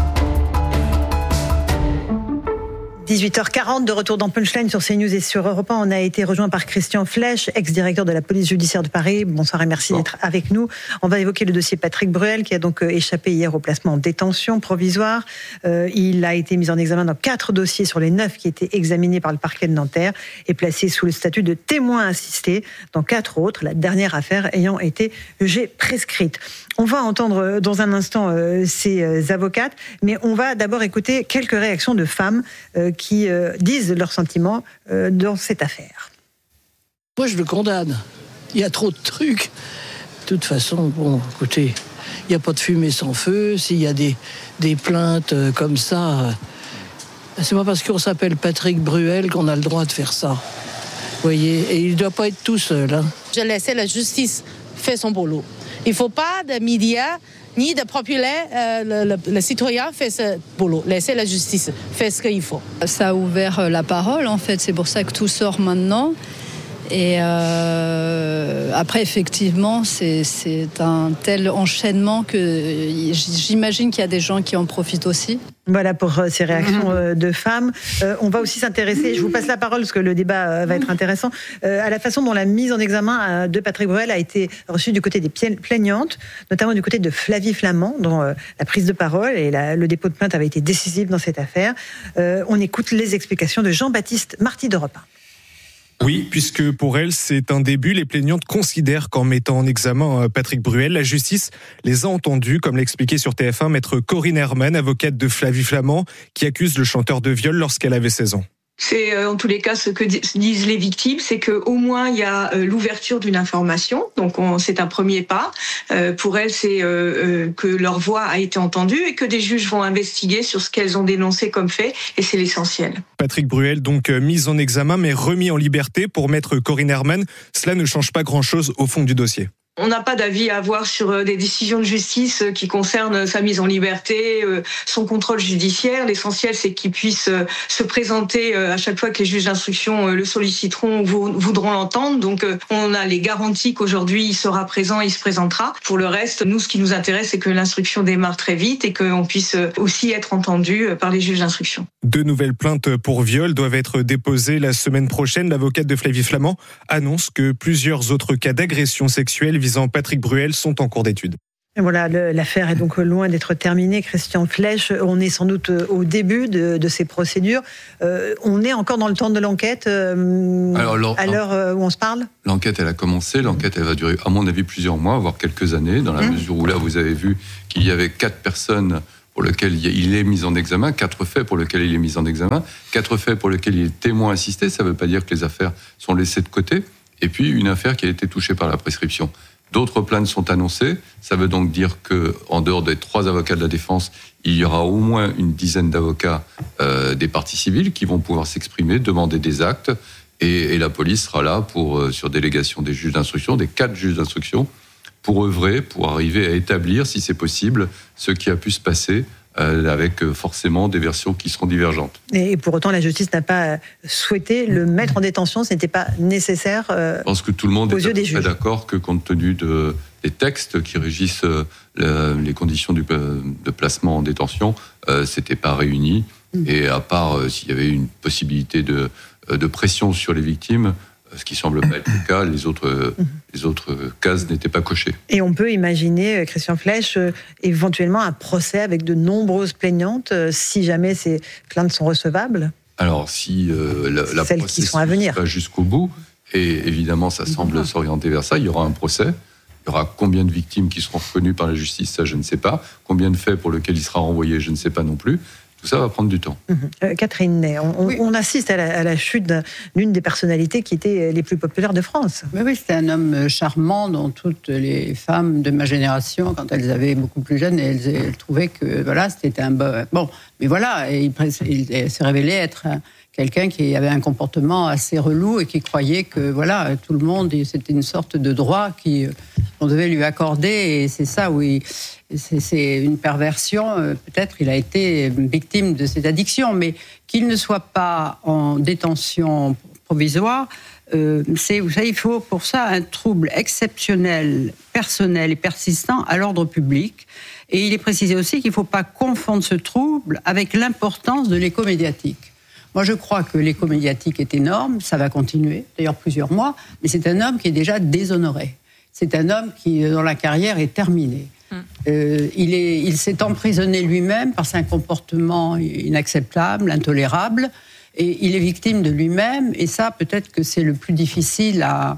Speaker 2: 18h40, de retour dans Punchline sur CNews et sur Europe 1. On a été rejoint par Christian Flech, ex-directeur de la police judiciaire de Paris. Bonsoir et merci d'être avec nous. On va évoquer le dossier Patrick Bruel, qui a donc échappé hier au placement en détention provisoire. Il a été mis en examen dans 4 dossiers sur les 9 qui étaient examinés par le parquet de Nanterre et placé sous le statut de témoin assisté dans 4 autres, la dernière affaire ayant été jugée prescrite. On va entendre dans un instant ces avocates, mais on va d'abord écouter quelques réactions de femmes qui disent leurs sentiments dans cette affaire.
Speaker 26: Moi, je le condamne. Il y a trop de trucs. De toute façon, bon, écoutez, il n'y a pas de fumée sans feu. S'il y a des plaintes comme ça, c'est pas parce qu'on s'appelle Patrick Bruel qu'on a le droit de faire ça. Vous voyez, et il ne doit pas être tout seul. Hein.
Speaker 27: Je laissais la justice faire son boulot. Il ne faut pas de médias ni de populaire, le citoyen fait ce boulot. Laissez la justice faire ce qu'il faut.
Speaker 28: Ça a ouvert la parole, en fait. C'est pour ça que tout sort maintenant. Et après, effectivement, c'est un tel enchaînement que j'imagine qu'il y a des gens qui en profitent aussi.
Speaker 2: Voilà pour ces réactions de femmes. On va aussi s'intéresser, je vous passe la parole parce que le débat va être intéressant, à la façon dont la mise en examen de Patrick Bruel a été reçue du côté des plaignantes, notamment du côté de Flavie Flament, dont la prise de parole et le dépôt de plainte avait été décisif dans cette affaire. On écoute les explications de Jean-Baptiste Marty d'Europe 1.
Speaker 29: Oui, puisque pour elle, c'est un début. Les plaignantes considèrent qu'en mettant en examen Patrick Bruel, la justice les a entendus, comme l'expliquait sur TF1 maître Corinne Herman, avocate de Flavie Flament, qui accuse le chanteur de viol lorsqu'elle avait 16 ans.
Speaker 3: C'est en tous les cas ce que disent les victimes, c'est qu'au moins il y a l'ouverture d'une information, donc c'est un premier pas. Pour elles, c'est que leur voix a été entendue et que des juges vont investiguer sur ce qu'elles ont dénoncé comme fait, et c'est l'essentiel.
Speaker 29: Patrick Bruel, donc mis en examen mais remis en liberté pour maître Corinne Herman, cela ne change pas grand-chose au fond du dossier.
Speaker 3: On n'a pas d'avis à avoir sur des décisions de justice qui concernent sa mise en liberté, son contrôle judiciaire. L'essentiel, c'est qu'il puisse se présenter à chaque fois que les juges d'instruction le solliciteront ou voudront l'entendre. Donc, on a les garanties qu'aujourd'hui, il sera présent, il se présentera. Pour le reste, nous, ce qui nous intéresse, c'est que l'instruction démarre très vite et qu'on puisse aussi être entendu par les juges d'instruction.
Speaker 29: 2 nouvelles plaintes pour viol doivent être déposées la semaine prochaine. L'avocate de Flavie Flament annonce que plusieurs autres cas d'agression sexuelle visant Patrick Bruel sont en cours d'étude.
Speaker 2: Et voilà, l'affaire est donc loin d'être terminée. Christian Flech, on est sans doute au début de ces procédures. On est encore dans le temps de l'enquête à l'heure où on se parle ?
Speaker 4: L'enquête, elle a commencé. L'enquête, elle va durer, à mon avis, plusieurs mois, voire quelques années, dans la mesure où là, vous avez vu qu'il y avait 4 personnes pour lesquelles il est mis en examen, 4 faits pour lesquels il est mis en examen, 4 faits pour lesquels il est témoin assisté. Ça ne veut pas dire que les affaires sont laissées de côté. Et puis, une affaire qui a été touchée par la prescription. D'autres plaintes sont annoncées. Ça veut donc dire qu'en dehors des 3 avocats de la défense, il y aura au moins une dizaine d'avocats des parties civiles qui vont pouvoir s'exprimer, demander des actes. Et la police sera là sur délégation des juges d'instruction, des 4 juges d'instruction, pour œuvrer, pour arriver à établir, si c'est possible, ce qui a pu se passer avec forcément des versions qui seront divergentes.
Speaker 2: Et pour autant, la justice n'a pas souhaité le mettre en détention, ce n'était pas nécessaire
Speaker 4: Je pense que tout le monde est d'accord que compte tenu des textes qui régissent les conditions de placement en détention, c'était pas réuni. Et à part s'il y avait une possibilité de pression sur les victimes, ce qui semble pas être le cas, les autres cases n'étaient pas cochées.
Speaker 2: Et on peut imaginer, Christian Flech, éventuellement un procès avec de nombreuses plaignantes, si jamais ces plaintes sont recevables ?
Speaker 4: Alors, si la
Speaker 2: celles qui sont à venir
Speaker 4: va jusqu'au bout, et évidemment ça semble s'orienter vers ça, il y aura un procès. Il y aura combien de victimes qui seront reconnues par la justice, ça je ne sais pas. Combien de faits pour lesquels il sera renvoyé, je ne sais pas non plus. Tout ça va prendre du temps.
Speaker 2: Catherine Ney, on assiste à la chute d'une des personnalités qui étaient les plus populaires de France.
Speaker 6: Oui, c'était un homme charmant dont toutes les femmes de ma génération, quand elles avaient beaucoup plus jeunes, elles trouvaient que voilà, c'était un bon. Mais voilà, il s'est révélé être quelqu'un qui avait un comportement assez relou et qui croyait que voilà, tout le monde, c'était une sorte de droit qu'on devait lui accorder, et c'est ça où c'est une perversion. Peut-être il a été victime de cette addiction, mais qu'il ne soit pas en détention provisoire, vous savez, il faut pour ça un trouble exceptionnel, personnel et persistant à l'ordre public. Et il est précisé aussi qu'il ne faut pas confondre ce trouble avec l'importance de l'écho médiatique. Moi, je crois que l'écho médiatique est énorme, ça va continuer, d'ailleurs plusieurs mois, mais c'est un homme qui est déjà déshonoré. C'est un homme dont la carrière est terminée. Il s'est emprisonné lui-même par un comportement inacceptable, intolérable, et il est victime de lui-même, et ça, peut-être que c'est le plus difficile à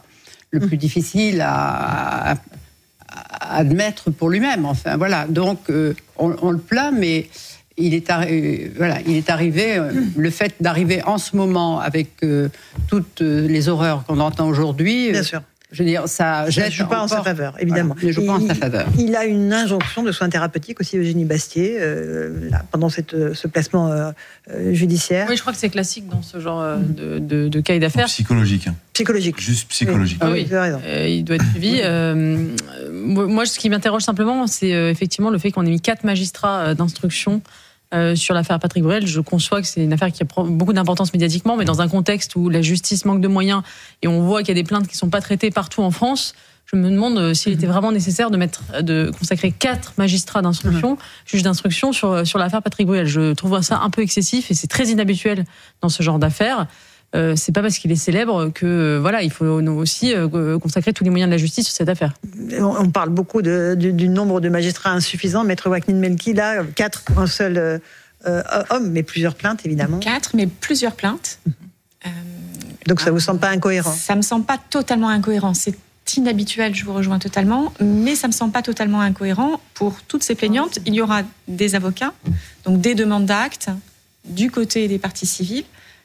Speaker 6: admettre pour lui-même. Enfin, voilà. Donc, on le plaint, mais il est arrivé, le fait d'arriver en ce moment avec toutes les horreurs qu'on entend aujourd'hui.
Speaker 2: Bien sûr.
Speaker 6: Je veux dire, ça jette.
Speaker 2: Je ne joue pas en sa faveur, évidemment.
Speaker 6: Voilà, je joue pas en sa faveur.
Speaker 2: Il a une injonction de soins thérapeutiques aussi, Eugénie Bastier, pendant ce placement judiciaire.
Speaker 9: Oui, je crois que c'est classique dans ce genre de cas et d'affaires.
Speaker 4: Psychologique.
Speaker 2: Psychologique.
Speaker 4: Juste psychologique.
Speaker 2: Oui, tu as raison.
Speaker 9: Il doit être suivi. Moi, ce qui m'interroge simplement, c'est effectivement le fait qu'on ait mis 4 magistrats d'instruction sur l'affaire Patrick Bruel. Je conçois que c'est une affaire qui prend beaucoup d'importance médiatiquement, mais dans un contexte où la justice manque de moyens et on voit qu'il y a des plaintes qui ne sont pas traitées partout en France, je me demande s'il était vraiment nécessaire de consacrer 4 magistrats d'instruction, juges d'instruction sur l'affaire Patrick Bruel. Je trouve ça un peu excessif et c'est très inhabituel dans ce genre d'affaires. C'est pas parce qu'il est célèbre que voilà, il faut aussi consacrer tous les moyens de la justice sur cette affaire.
Speaker 2: On parle beaucoup du nombre de magistrats insuffisants. Maître Wacknin Melki, là, 4 pour un seul homme, mais plusieurs plaintes, évidemment.
Speaker 5: 4, mais plusieurs plaintes.
Speaker 2: Donc ça vous semble pas incohérent ?
Speaker 5: Ça me semble pas totalement incohérent. C'est inhabituel, je vous rejoins totalement, mais ça me semble pas totalement incohérent. Pour toutes ces plaignantes, il y aura des avocats, donc des demandes d'actes du côté des parties civiles.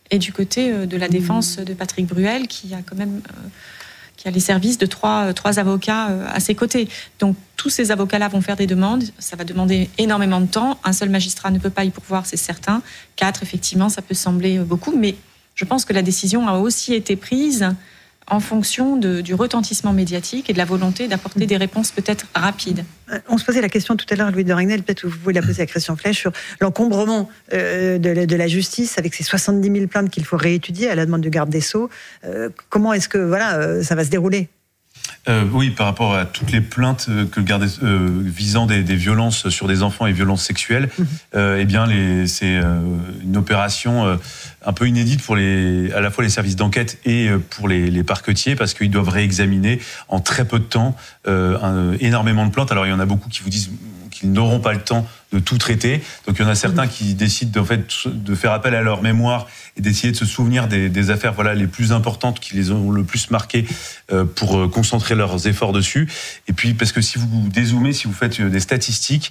Speaker 5: et du côté de la défense de Patrick Bruel, qui a quand même qui a les services de trois avocats à ses côtés. Donc tous ces avocats-là vont faire des demandes, ça va demander énormément de temps. Un seul magistrat ne peut pas y pourvoir, c'est certain. 4, effectivement, ça peut sembler beaucoup, mais je pense que la décision a aussi été prise en fonction du retentissement médiatique et de la volonté d'apporter des réponses peut-être rapides.
Speaker 2: On se posait la question tout à l'heure, Louis de Ragnel, peut-être vous pouvez la poser à Christian Flech, sur l'encombrement de la justice avec ces 70 000 plaintes qu'il faut réétudier à la demande du garde des Sceaux. Comment est-ce que ça va se dérouler ?
Speaker 1: Oui, par rapport à toutes les plaintes que le garde visant des violences sur des enfants et violences sexuelles, eh bien c'est une opération un peu inédite pour à la fois les services d'enquête et pour les parquetiers, parce qu'ils doivent réexaminer en très peu de temps énormément de plaintes. Alors il y en a beaucoup qui vous disent qu'ils n'auront pas le temps de tout traiter. Donc il y en a certains qui décident de faire appel à leur mémoire et d'essayer de se souvenir des affaires les plus importantes qui les ont le plus marquées pour concentrer leurs efforts dessus. Et puis parce que si vous dézoomez, si vous faites des statistiques,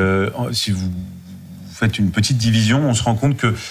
Speaker 1: si vous faites une petite division, on se rend compte que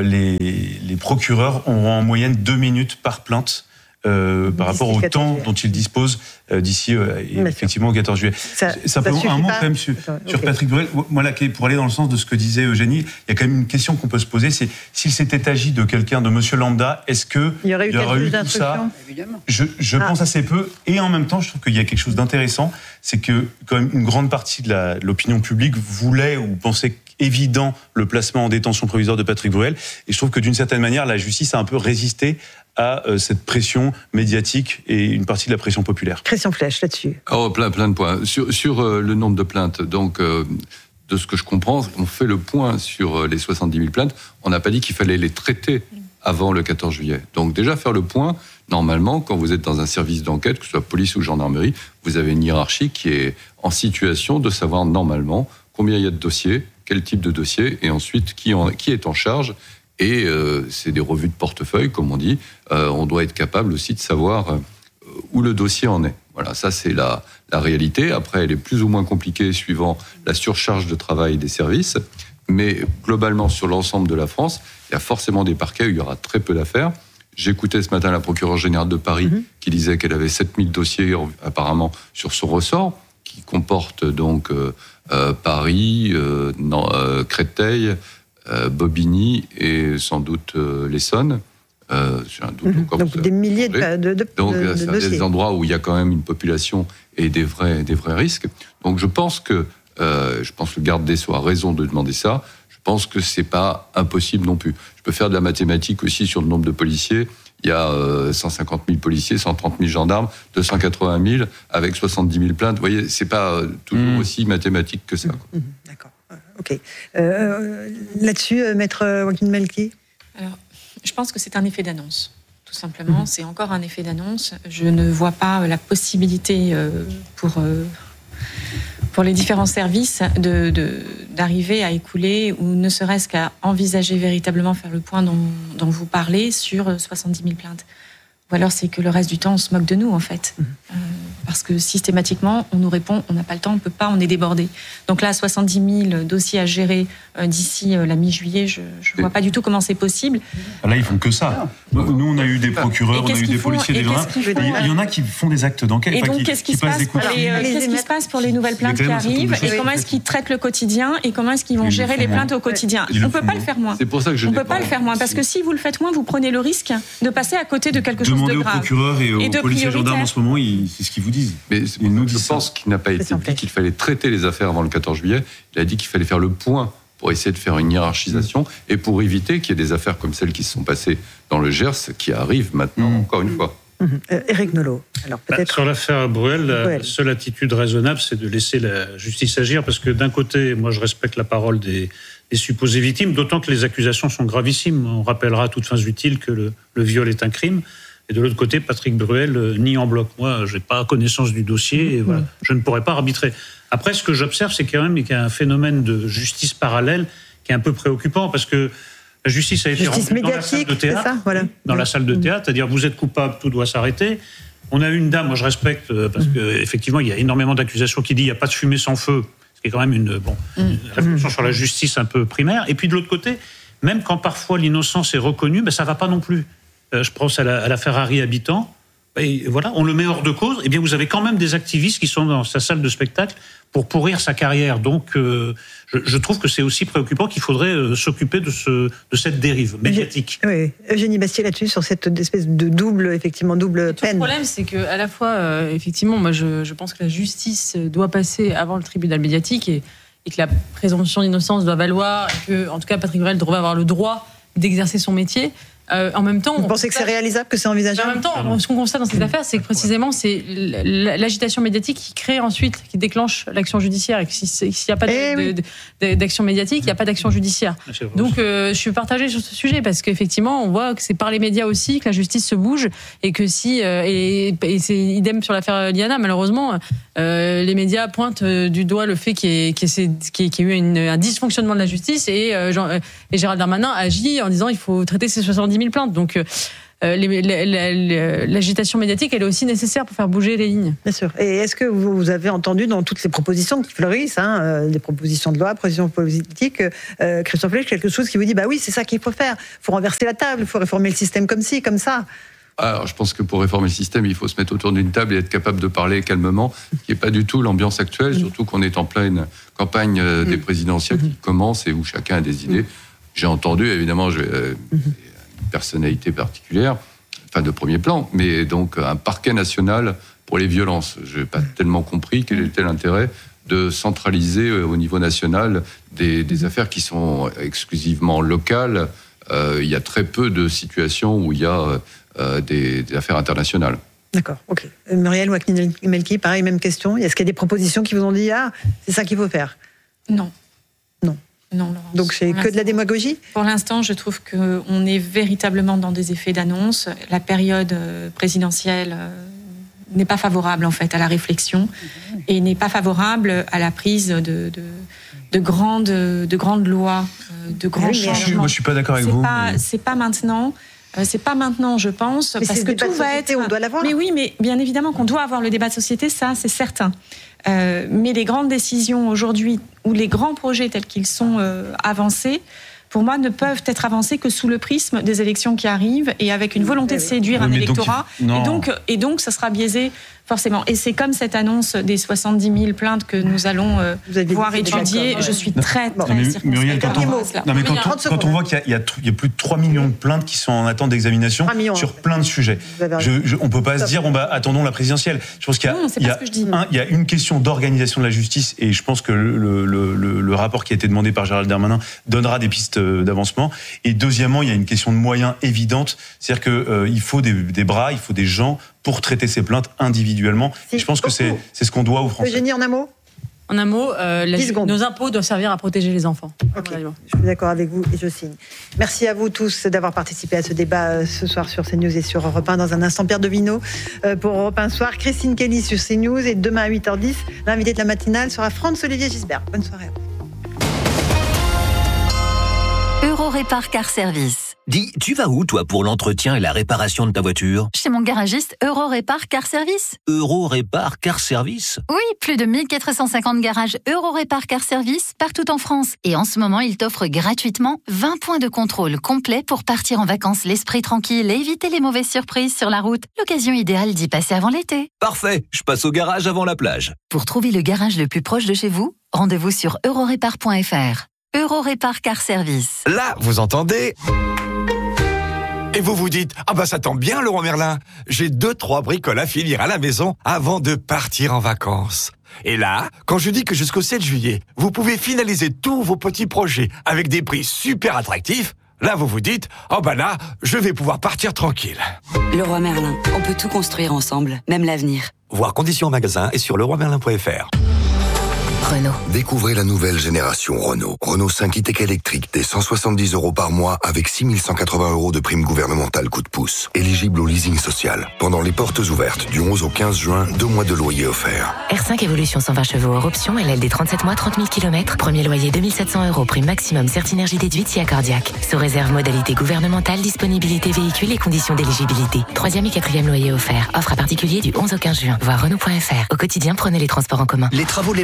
Speaker 1: les procureurs auront en moyenne 2 minutes par plainte par rapport au temps dont ils disposent d'ici effectivement au 14 juillet. Simplement un mot quand même sur Patrick Bruel. Moi là, pour aller dans le sens de ce que disait Eugénie, il y a quand même une question qu'on peut se poser, c'est s'il s'était agi de quelqu'un, de monsieur lambda, est-ce qu'il y aurait eu tout ça ? Je pense assez peu, et en même temps je trouve qu'il y a quelque chose d'intéressant, c'est que quand même une grande partie de l'opinion publique voulait ou pensait évident le placement en détention provisoire de Patrick Bruel, et je trouve que d'une certaine manière la justice a un peu résisté à cette pression médiatique et une partie de la pression populaire.
Speaker 2: Christian Flech, là-dessus.
Speaker 4: Plein de points. Sur le nombre de plaintes, donc de ce que je comprends, on fait le point sur les 70 000 plaintes. On n'a pas dit qu'il fallait les traiter avant le 14 juillet. Donc déjà faire le point, normalement, quand vous êtes dans un service d'enquête, que ce soit police ou gendarmerie, vous avez une hiérarchie qui est en situation de savoir normalement combien il y a de dossiers, quel type de dossier, et ensuite qui est en charge. Et c'est des revues de portefeuille, comme on dit. On doit être capable aussi de savoir où le dossier en est. Voilà, ça c'est la réalité. Après, elle est plus ou moins compliquée suivant la surcharge de travail des services. Mais globalement, sur l'ensemble de la France, il y a forcément des parquets où il y aura très peu d'affaires. J'écoutais ce matin la procureure générale de Paris qui disait qu'elle avait 7000 dossiers apparemment sur son ressort, qui comporte donc Paris, Créteil, Bobigny et sans doute l'Essonne.
Speaker 2: Donc des milliers de dossiers.
Speaker 4: C'est des endroits où il y a quand même une population et des vrais risques. Donc je pense que le garde des Sceaux a raison de demander ça. Je pense que c'est pas impossible non plus. Je peux faire de la mathématique aussi sur le nombre de policiers. Il y a 150 000 policiers, 130 000 gendarmes, 280 000 avec 70 000 plaintes. Vous voyez, c'est pas toujours aussi mathématique que ça.
Speaker 2: D'accord. Ok. Là-dessus, maître Joaquin Melki.
Speaker 5: Alors, je pense que c'est un effet d'annonce, tout simplement. C'est encore un effet d'annonce. Je ne vois pas la possibilité pour les différents services d'arriver à écouler ou ne serait-ce qu'à envisager véritablement faire le point dont vous parlez sur 70 000 plaintes. Ou alors c'est que le reste du temps, on se moque de nous, en fait. Parce que systématiquement, on nous répond, on n'a pas le temps, on ne peut pas, on est débordé. Donc là, 70 000 dossiers à gérer d'ici la mi-juillet, je ne vois pas du tout comment c'est possible.
Speaker 1: Là, ils font que ça. Nous, on a eu des procureurs, on a eu des policiers, des gendarmes. Il y en a qui font des actes d'enquête.
Speaker 5: Et donc, qu'est-ce qui se passe pour les nouvelles plaintes qui arrivent et comment est-ce qu'ils traitent le quotidien et comment est-ce qu'ils vont gérer les plaintes au quotidien? On ne peut pas le faire moins.
Speaker 4: C'est pour ça que
Speaker 5: on ne peut pas le faire moins parce que si vous le faites moins, vous prenez le risque de passer à côté de quelque chose de grave.
Speaker 1: Demandez aux procureurs et aux policiers et gendarmes en ce moment, c'est ce qu'ils vous disent.
Speaker 4: Mais je pense qu'il n'a pas été dit qu'il fallait traiter les affaires avant le 14 juillet. Il a dit qu'il fallait faire le point pour essayer de faire une hiérarchisation et pour éviter qu'il y ait des affaires comme celles qui se sont passées dans le Gers qui arrivent maintenant, encore une fois.
Speaker 2: Éric Nolot. Alors,
Speaker 7: sur l'affaire Bruel, la seule attitude raisonnable, c'est de laisser la justice agir, parce que d'un côté, moi je respecte la parole des supposées victimes, d'autant que les accusations sont gravissimes. On rappellera à toutes fins utiles que le viol est un crime. Et de l'autre côté, Patrick Bruel nie en bloc. Moi, je n'ai pas connaissance du dossier et voilà, je ne pourrais pas arbitrer. Après, ce que j'observe, c'est quand même qu'il y a un phénomène de justice parallèle qui est un peu préoccupant, parce que la justice a été rendue dans la salle de théâtre. Dans la salle de théâtre, c'est-à-dire vous êtes coupable, tout doit s'arrêter. On a une dame, moi je respecte, parce qu'effectivement, il y a énormément d'accusations qui disent qu'il n'y a pas de fumée sans feu, ce qui est quand même une réflexion sur la justice un peu primaire. Et puis de l'autre côté, même quand parfois l'innocence est reconnue, ça ne va pas non plus. Je pense à la Ferrari Habitant. Et voilà, on le met hors de cause. Eh bien, vous avez quand même des activistes qui sont dans sa salle de spectacle pour pourrir sa carrière. Donc, je trouve que c'est aussi préoccupant qu'il faudrait s'occuper de cette dérive médiatique.
Speaker 2: Oui, Eugénie Bastier là-dessus, sur cette espèce de double peine.
Speaker 9: Le problème, c'est que à la fois, effectivement, moi, je pense que la justice doit passer avant le tribunal médiatique et que la présomption d'innocence doit valoir, et que, en tout cas, Patrick Bruel devrait avoir le droit d'exercer son métier. En même temps,
Speaker 2: vous pensez que c'est réalisable, que c'est envisageable?
Speaker 9: En même temps, ce qu'on constate dans cette affaire, c'est que précisément, c'est l'agitation médiatique qui crée ensuite, qui déclenche l'action judiciaire. Et que s'il n'y a pas d'action médiatique, il n'y a pas d'action judiciaire. Donc, je suis partagée sur ce sujet parce qu'effectivement, on voit que c'est par les médias aussi que la justice se bouge et que et c'est idem sur l'affaire Liana. Malheureusement, les médias pointent du doigt le fait qu'il y ait eu un dysfonctionnement de la justice et Gérald Darmanin agit en disant il faut traiter ces 70 000 plaintes. Donc, l'agitation médiatique, elle est aussi nécessaire pour faire bouger les lignes.
Speaker 2: Bien sûr. Et est-ce que vous avez entendu dans toutes ces propositions qui fleurissent, des propositions de loi, propositions politiques, Christophe Lech, quelque chose qui vous dit oui, c'est ça qu'il faut faire. Il faut renverser la table, il faut réformer le système comme ci, comme ça.
Speaker 4: Alors, je pense que pour réformer le système, il faut se mettre autour d'une table et être capable de parler calmement, ce qui n'est pas du tout l'ambiance actuelle, surtout qu'on est en pleine campagne des présidentielles qui commence et où chacun a des idées. J'ai entendu, évidemment, une personnalité particulière, de premier plan, mais donc un parquet national pour les violences. Je n'ai pas tellement compris quel était l'intérêt de centraliser au niveau national des affaires qui sont exclusivement locales. Il y a très peu de situations où il y a des affaires internationales.
Speaker 2: D'accord, ok. Muriel Ouaknin-Melki, pareil, même question. Est-ce qu'il y a des propositions qui vous ont dit c'est ça qu'il faut faire?
Speaker 5: Non.
Speaker 2: Non, Laurence. Donc c'est que de la démagogie?
Speaker 5: Pour l'instant, je trouve qu'on est véritablement dans des effets d'annonce. La période présidentielle n'est pas favorable en fait à la réflexion et n'est pas favorable à la prise de grandes lois, de grands changements.
Speaker 1: Moi, je suis pas d'accord avec vous.
Speaker 5: C'est pas maintenant. C'est pas maintenant, je pense,
Speaker 2: mais
Speaker 5: parce que tout va être.
Speaker 2: On doit l'avoir.
Speaker 5: Mais oui, mais bien évidemment qu'on doit avoir le débat de société, ça, c'est certain. Mais les grandes décisions aujourd'hui, ou les grands projets tels qu'ils sont avancés, pour moi, ne peuvent être avancés que sous le prisme des élections qui arrivent et avec une volonté de séduire un électorat. Et donc, ça sera biaisé, forcément. Et c'est comme cette annonce des 70 000 plaintes que nous allons voir étudier. Je suis très
Speaker 1: Muriel, quand on voit qu'il y a plus de 3 millions de plaintes qui sont en attente d'examination sur plein de sujets, on ne peut pas se dire, attendons la présidentielle. Je pense qu'il y a une question d'organisation de la justice et je pense que le rapport qui a été demandé par Gérald Darmanin donnera des pistes d'avancement. Et deuxièmement, il y a une question de moyens évidente, c'est-à-dire qu'il faut des bras, il faut des gens pour traiter ces plaintes individuellement. Et je pense que c'est ce qu'on doit aux Français.
Speaker 2: Eugénie, en un mot ?
Speaker 9: En un mot, nos impôts doivent servir à protéger les enfants.
Speaker 2: Okay. Je suis d'accord avec vous et je signe. Merci à vous tous d'avoir participé à ce débat ce soir sur CNews et sur Europe 1. Dans un instant, Pierre Devineau pour Europe 1 Soir, Christine Kelly sur CNews et demain à 8h10, l'invité de la matinale sera Franz-Olivier Gisbert. Bonne soirée à vous.
Speaker 15: Eurorépar Car Service.
Speaker 11: Dis, tu vas où, toi, pour l'entretien et la réparation de ta voiture ?
Speaker 15: Chez mon garagiste Eurorépar Car Service.
Speaker 11: Eurorépar Car Service ?
Speaker 15: Oui, plus de 1450 garages Eurorépar Car Service partout en France. Et en ce moment, il t'offre gratuitement 20 points de contrôle complets pour partir en vacances l'esprit tranquille et éviter les mauvaises surprises sur la route. L'occasion idéale d'y passer avant l'été.
Speaker 11: Parfait, je passe au garage avant la plage.
Speaker 15: Pour trouver le garage le plus proche de chez vous, rendez-vous sur eurorépar.fr. Eurorépar Car Service.
Speaker 12: Là, vous entendez ? Et vous vous dites, ça tombe bien, Leroy Merlin. J'ai 2-3 bricoles à finir à la maison avant de partir en vacances. Et là, quand je dis que jusqu'au 7 juillet, vous pouvez finaliser tous vos petits projets avec des prix super attractifs, là, vous vous dites, là, je vais pouvoir partir tranquille.
Speaker 18: Leroy Merlin, on peut tout construire ensemble, même l'avenir.
Speaker 12: Voir conditions en magasin et sur leroymerlin.fr.
Speaker 13: Renault. Découvrez la nouvelle génération Renault. Renault 5 e-tech électrique dès 170 € par mois avec 6 180 € de prime gouvernementale coup de pouce. Éligible au leasing social. Pendant les portes ouvertes du 11 au 15 juin, 2 mois de loyer offerts.
Speaker 14: R5 Evolution 120 chevaux hors option, LL des 37 mois, 30 000 km. Premier loyer 2 700 €, prime maximum Certinergie déduite si accordiaque. Sous réserve modalité gouvernementale, disponibilité véhicule et conditions d'éligibilité. 3e et 4e loyer offert. Offre à particulier du 11 au 15 juin. Voir Renault.fr. Au quotidien, prenez les transports en commun.
Speaker 13: Les travaux les plus exigeants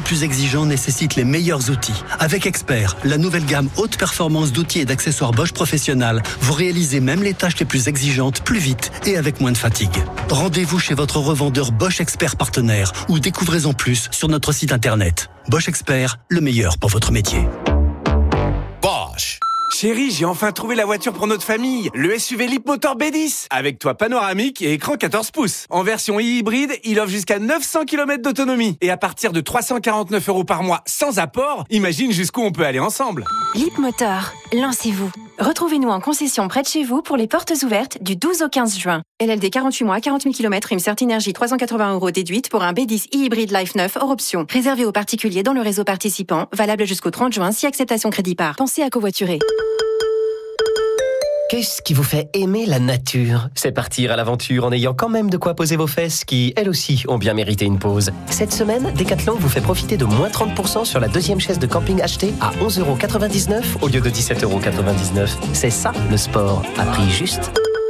Speaker 8: exigeant nécessite les meilleurs outils. Avec Expert, la nouvelle gamme haute performance d'outils et d'accessoires Bosch Professionnal, vous réalisez même les tâches les plus exigeantes plus vite et avec moins de fatigue. Rendez-vous chez votre revendeur Bosch Expert partenaire ou découvrez en plus sur notre site internet. Bosch Expert, le meilleur pour votre métier.
Speaker 10: Bosch. Chérie, j'ai enfin trouvé la voiture pour notre famille, le SUV Leapmotor B10, avec toit panoramique et écran 14 pouces. En version hybride, il offre jusqu'à 900 km d'autonomie. Et à partir de 349 € par mois sans apport, imagine jusqu'où on peut aller ensemble.
Speaker 16: Leapmotor, lancez-vous. Retrouvez-nous en concession près de chez vous pour les portes ouvertes du 12 au 15 juin. LLD 48 mois, 40 000 km, une Certinergie 380 € déduite pour un B10 e-hybride Life 9 hors option. Réservé aux particuliers dans le réseau participant, valable jusqu'au 30 juin si acceptation crédit par. Pensez à covoiturer.
Speaker 17: Qu'est-ce qui vous fait aimer la nature ? C'est partir à l'aventure en ayant quand même de quoi poser vos fesses qui, elles aussi, ont bien mérité une pause. Cette semaine, Decathlon vous fait profiter de moins 30% sur la deuxième chaise de camping achetée à 11,99 € au lieu de 17,99 €. C'est ça, le sport, à prix juste.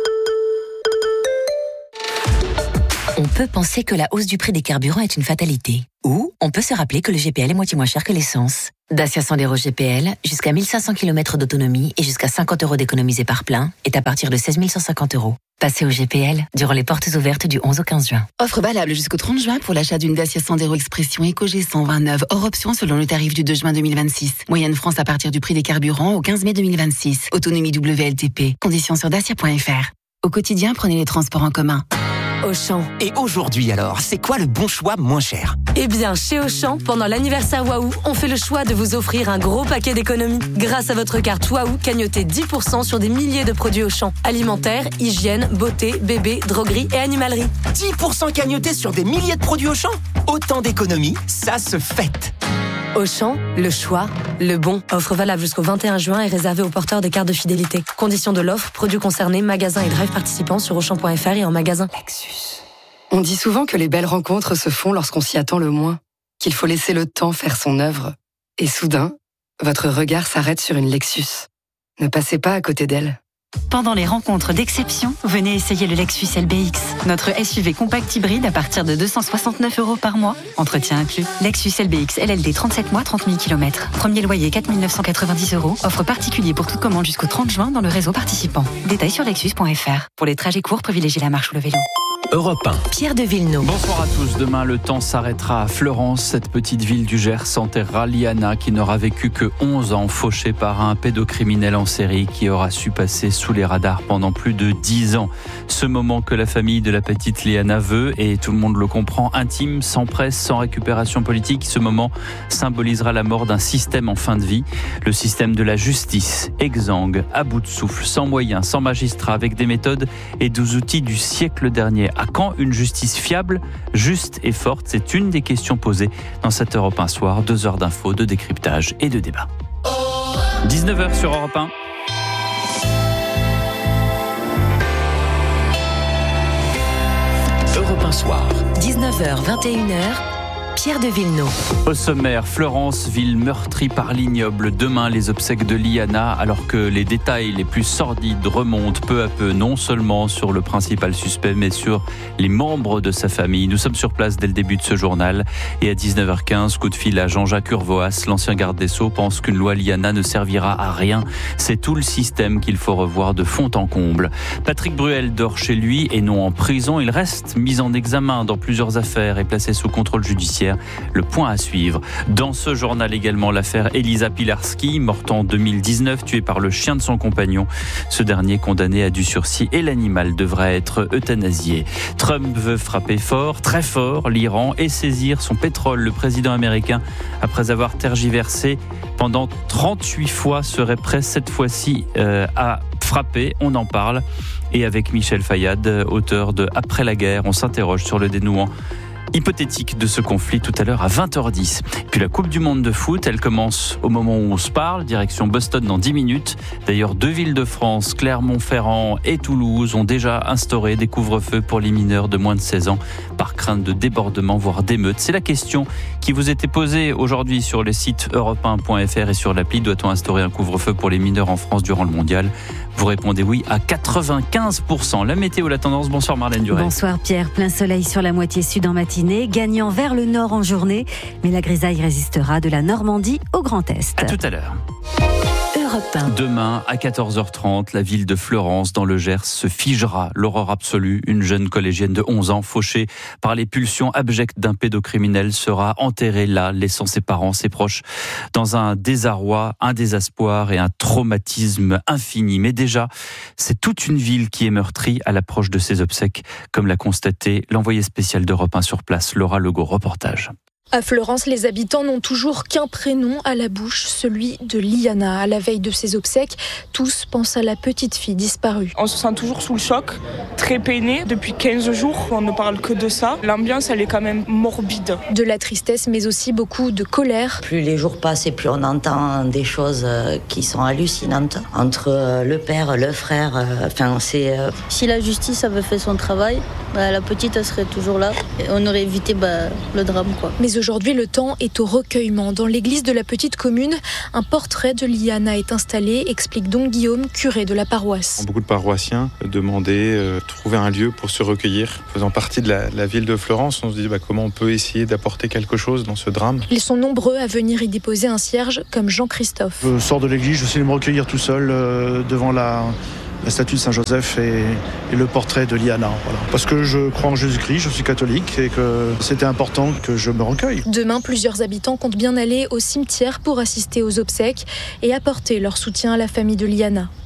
Speaker 14: On peut penser que la hausse du prix des carburants est une fatalité. Ou on peut se rappeler que le GPL est moitié moins cher que l'essence. Dacia Sandero GPL, jusqu'à 1500 km d'autonomie et jusqu'à 50 € d'économisés par plein, est à partir de 16 150 €. Passez au GPL durant les portes ouvertes du 11 au 15 juin.
Speaker 19: Offre valable jusqu'au 30 juin pour l'achat d'une Dacia Sandero Expression EcoG 129 hors option selon le tarif du 2 juin 2026. Moyenne France à partir du prix des carburants au 15 mai 2026. Autonomie WLTP. Conditions sur dacia.fr. Au quotidien, prenez les transports en commun.
Speaker 20: Auchan. Et aujourd'hui alors, c'est quoi le bon choix moins cher ?
Speaker 22: Eh bien, chez Auchan, pendant l'anniversaire Waouh, on fait le choix de vous offrir un gros paquet d'économies. Grâce à votre carte Waouh, cagnotez 10% sur des milliers de produits Auchan. Alimentaire, hygiène, beauté, bébé, droguerie et animalerie.
Speaker 20: 10% cagnotés sur des milliers de produits Auchan ? Autant d'économies, ça se fête.
Speaker 22: Auchan, le choix, le bon. Offre valable jusqu'au 21 juin et réservée aux porteurs des cartes de fidélité. Conditions de l'offre, produits concernés, magasins et drive participants sur Auchan.fr et en magasin.
Speaker 18: Lexus. On dit souvent que les belles rencontres se font lorsqu'on s'y attend le moins, qu'il faut laisser le temps faire son œuvre. Et soudain, votre regard s'arrête sur une Lexus. Ne passez pas à côté d'elle.
Speaker 23: Pendant les rencontres d'exception, venez essayer le Lexus LBX, notre SUV compact hybride à partir de 269 € par mois, entretien inclus. Lexus LBX LLD 37 mois, 30 000 km. Premier loyer 4 990 €. Offre particulier pour toute commande jusqu'au 30 juin dans le réseau participant. Détails sur lexus.fr. Pour les trajets courts, privilégiez la marche ou le vélo.
Speaker 21: Europe 1.
Speaker 14: Pierre de Villeneuve.
Speaker 24: Bonsoir à tous. Demain, le temps s'arrêtera à Fleurance. Cette petite ville du Gers enterrera Liana, qui n'aura vécu que 11 ans, fauchée par un pédocriminel en série qui aura su passer sous les radars pendant plus de 10 ans. Ce moment que la famille de la petite Liana veut, et tout le monde le comprend, intime, sans presse, sans récupération politique. Ce moment symbolisera la mort d'un système en fin de vie. Le système de la justice, exsangue, à bout de souffle, sans moyens, sans magistrats, avec des méthodes et des outils du siècle dernier. À quand une justice fiable, juste et forte ? C'est une des questions posées dans cette Europe 1 soir. 2 heures d'infos, de décryptage et de débat. 19h sur Europe 1.
Speaker 14: Europe 1 soir. 19h, 21h. Pierre de Villeneuve.
Speaker 24: Au sommaire, Fleurance, ville meurtrie par l'ignoble. Demain, les obsèques de Liana, alors que les détails les plus sordides remontent peu à peu, non seulement sur le principal suspect, mais sur les membres de sa famille. Nous sommes sur place dès le début de ce journal. Et à 19h15, coup de fil à Jean-Jacques Urvoas, l'ancien garde des Sceaux, pense qu'une loi Liana ne servira à rien. C'est tout le système qu'il faut revoir de fond en comble. Patrick Bruel dort chez lui et non en prison. Il reste mis en examen dans plusieurs affaires et placé sous contrôle judiciaire. Le point à suivre. Dans ce journal également, l'affaire Elisa Pilarski, morte en 2019, tuée par le chien de son compagnon. Ce dernier condamné à du sursis et l'animal devrait être euthanasié. Trump veut frapper fort, très fort, l'Iran et saisir son pétrole. Le président américain, après avoir tergiversé pendant 38 fois, serait prêt cette fois-ci à frapper. On en parle. Et avec Michel Fayad, auteur de Après la guerre, on s'interroge sur le dénouement hypothétique de ce conflit tout à l'heure à 20h10. Puis la Coupe du Monde de foot, elle commence au moment où on se parle, direction Boston dans 10 minutes. D'ailleurs, 2 villes de France, Clermont-Ferrand et Toulouse, ont déjà instauré des couvre-feux pour les mineurs de moins de 16 ans par crainte de débordement, voire d'émeute. C'est la question qui vous était posée aujourd'hui sur les sites europe1.fr et sur l'appli. Doit-on instaurer un couvre-feu pour les mineurs en France durant le mondial ? Vous répondez oui à 95%. La météo, la tendance. Bonsoir Marlène Duret.
Speaker 30: Bonsoir Pierre, plein soleil sur la moitié sud en matinée.
Speaker 3: matinée, gagnant vers le nord en journée. Mais la grisaille résistera de la Normandie au Grand Est.
Speaker 24: À tout à l'heure.
Speaker 3: Europe 1.
Speaker 24: Demain, à 14h30, la ville de Fleurance, dans le Gers, se figera. L'horreur absolue. Une jeune collégienne de 11 ans, fauchée par les pulsions abjectes d'un pédocriminel, sera enterrée là, laissant ses parents, ses proches, dans un désarroi, un désespoir et un traumatisme infini. Mais déjà, c'est toute une ville qui est meurtrie à l'approche de ses obsèques, comme l'a constaté l'envoyé spécial d'Europe 1 sur place, Laura Legault, reportage.
Speaker 4: À Fleurance, les habitants n'ont toujours qu'un prénom à la bouche, celui de Liana. À la veille de ses obsèques, tous pensent à la petite fille disparue.
Speaker 6: On se sent toujours sous le choc, très peiné. Depuis 15 jours, on ne parle que de ça. L'ambiance, elle est quand même morbide.
Speaker 4: De la tristesse, mais aussi beaucoup de colère.
Speaker 7: Plus les jours passent et plus on entend des choses qui sont hallucinantes. Entre le père, le frère,
Speaker 25: Si la justice avait fait son travail, la petite, elle serait toujours là. Et on aurait évité le drame, quoi.
Speaker 4: Mais aujourd'hui, le temps est au recueillement. Dans l'église de la petite commune, un portrait de Liana est installé, explique Don Guillaume, curé de la paroisse.
Speaker 26: Beaucoup de paroissiens demandaient trouver un lieu pour se recueillir. Faisant partie de la ville de Fleurance, on se dit comment on peut essayer d'apporter quelque chose dans ce drame.
Speaker 4: Ils sont nombreux à venir y déposer un cierge, comme Jean-Christophe.
Speaker 27: Je sors de l'église, j'essaie de me recueillir tout seul devant la statue de Saint-Joseph et le portrait de Liana. Voilà. Parce que je crois en Jésus-Christ, je suis catholique et que c'était important que je me recueille.
Speaker 4: Demain, plusieurs habitants comptent bien aller au cimetière pour assister aux obsèques et apporter leur soutien à la famille de Liana.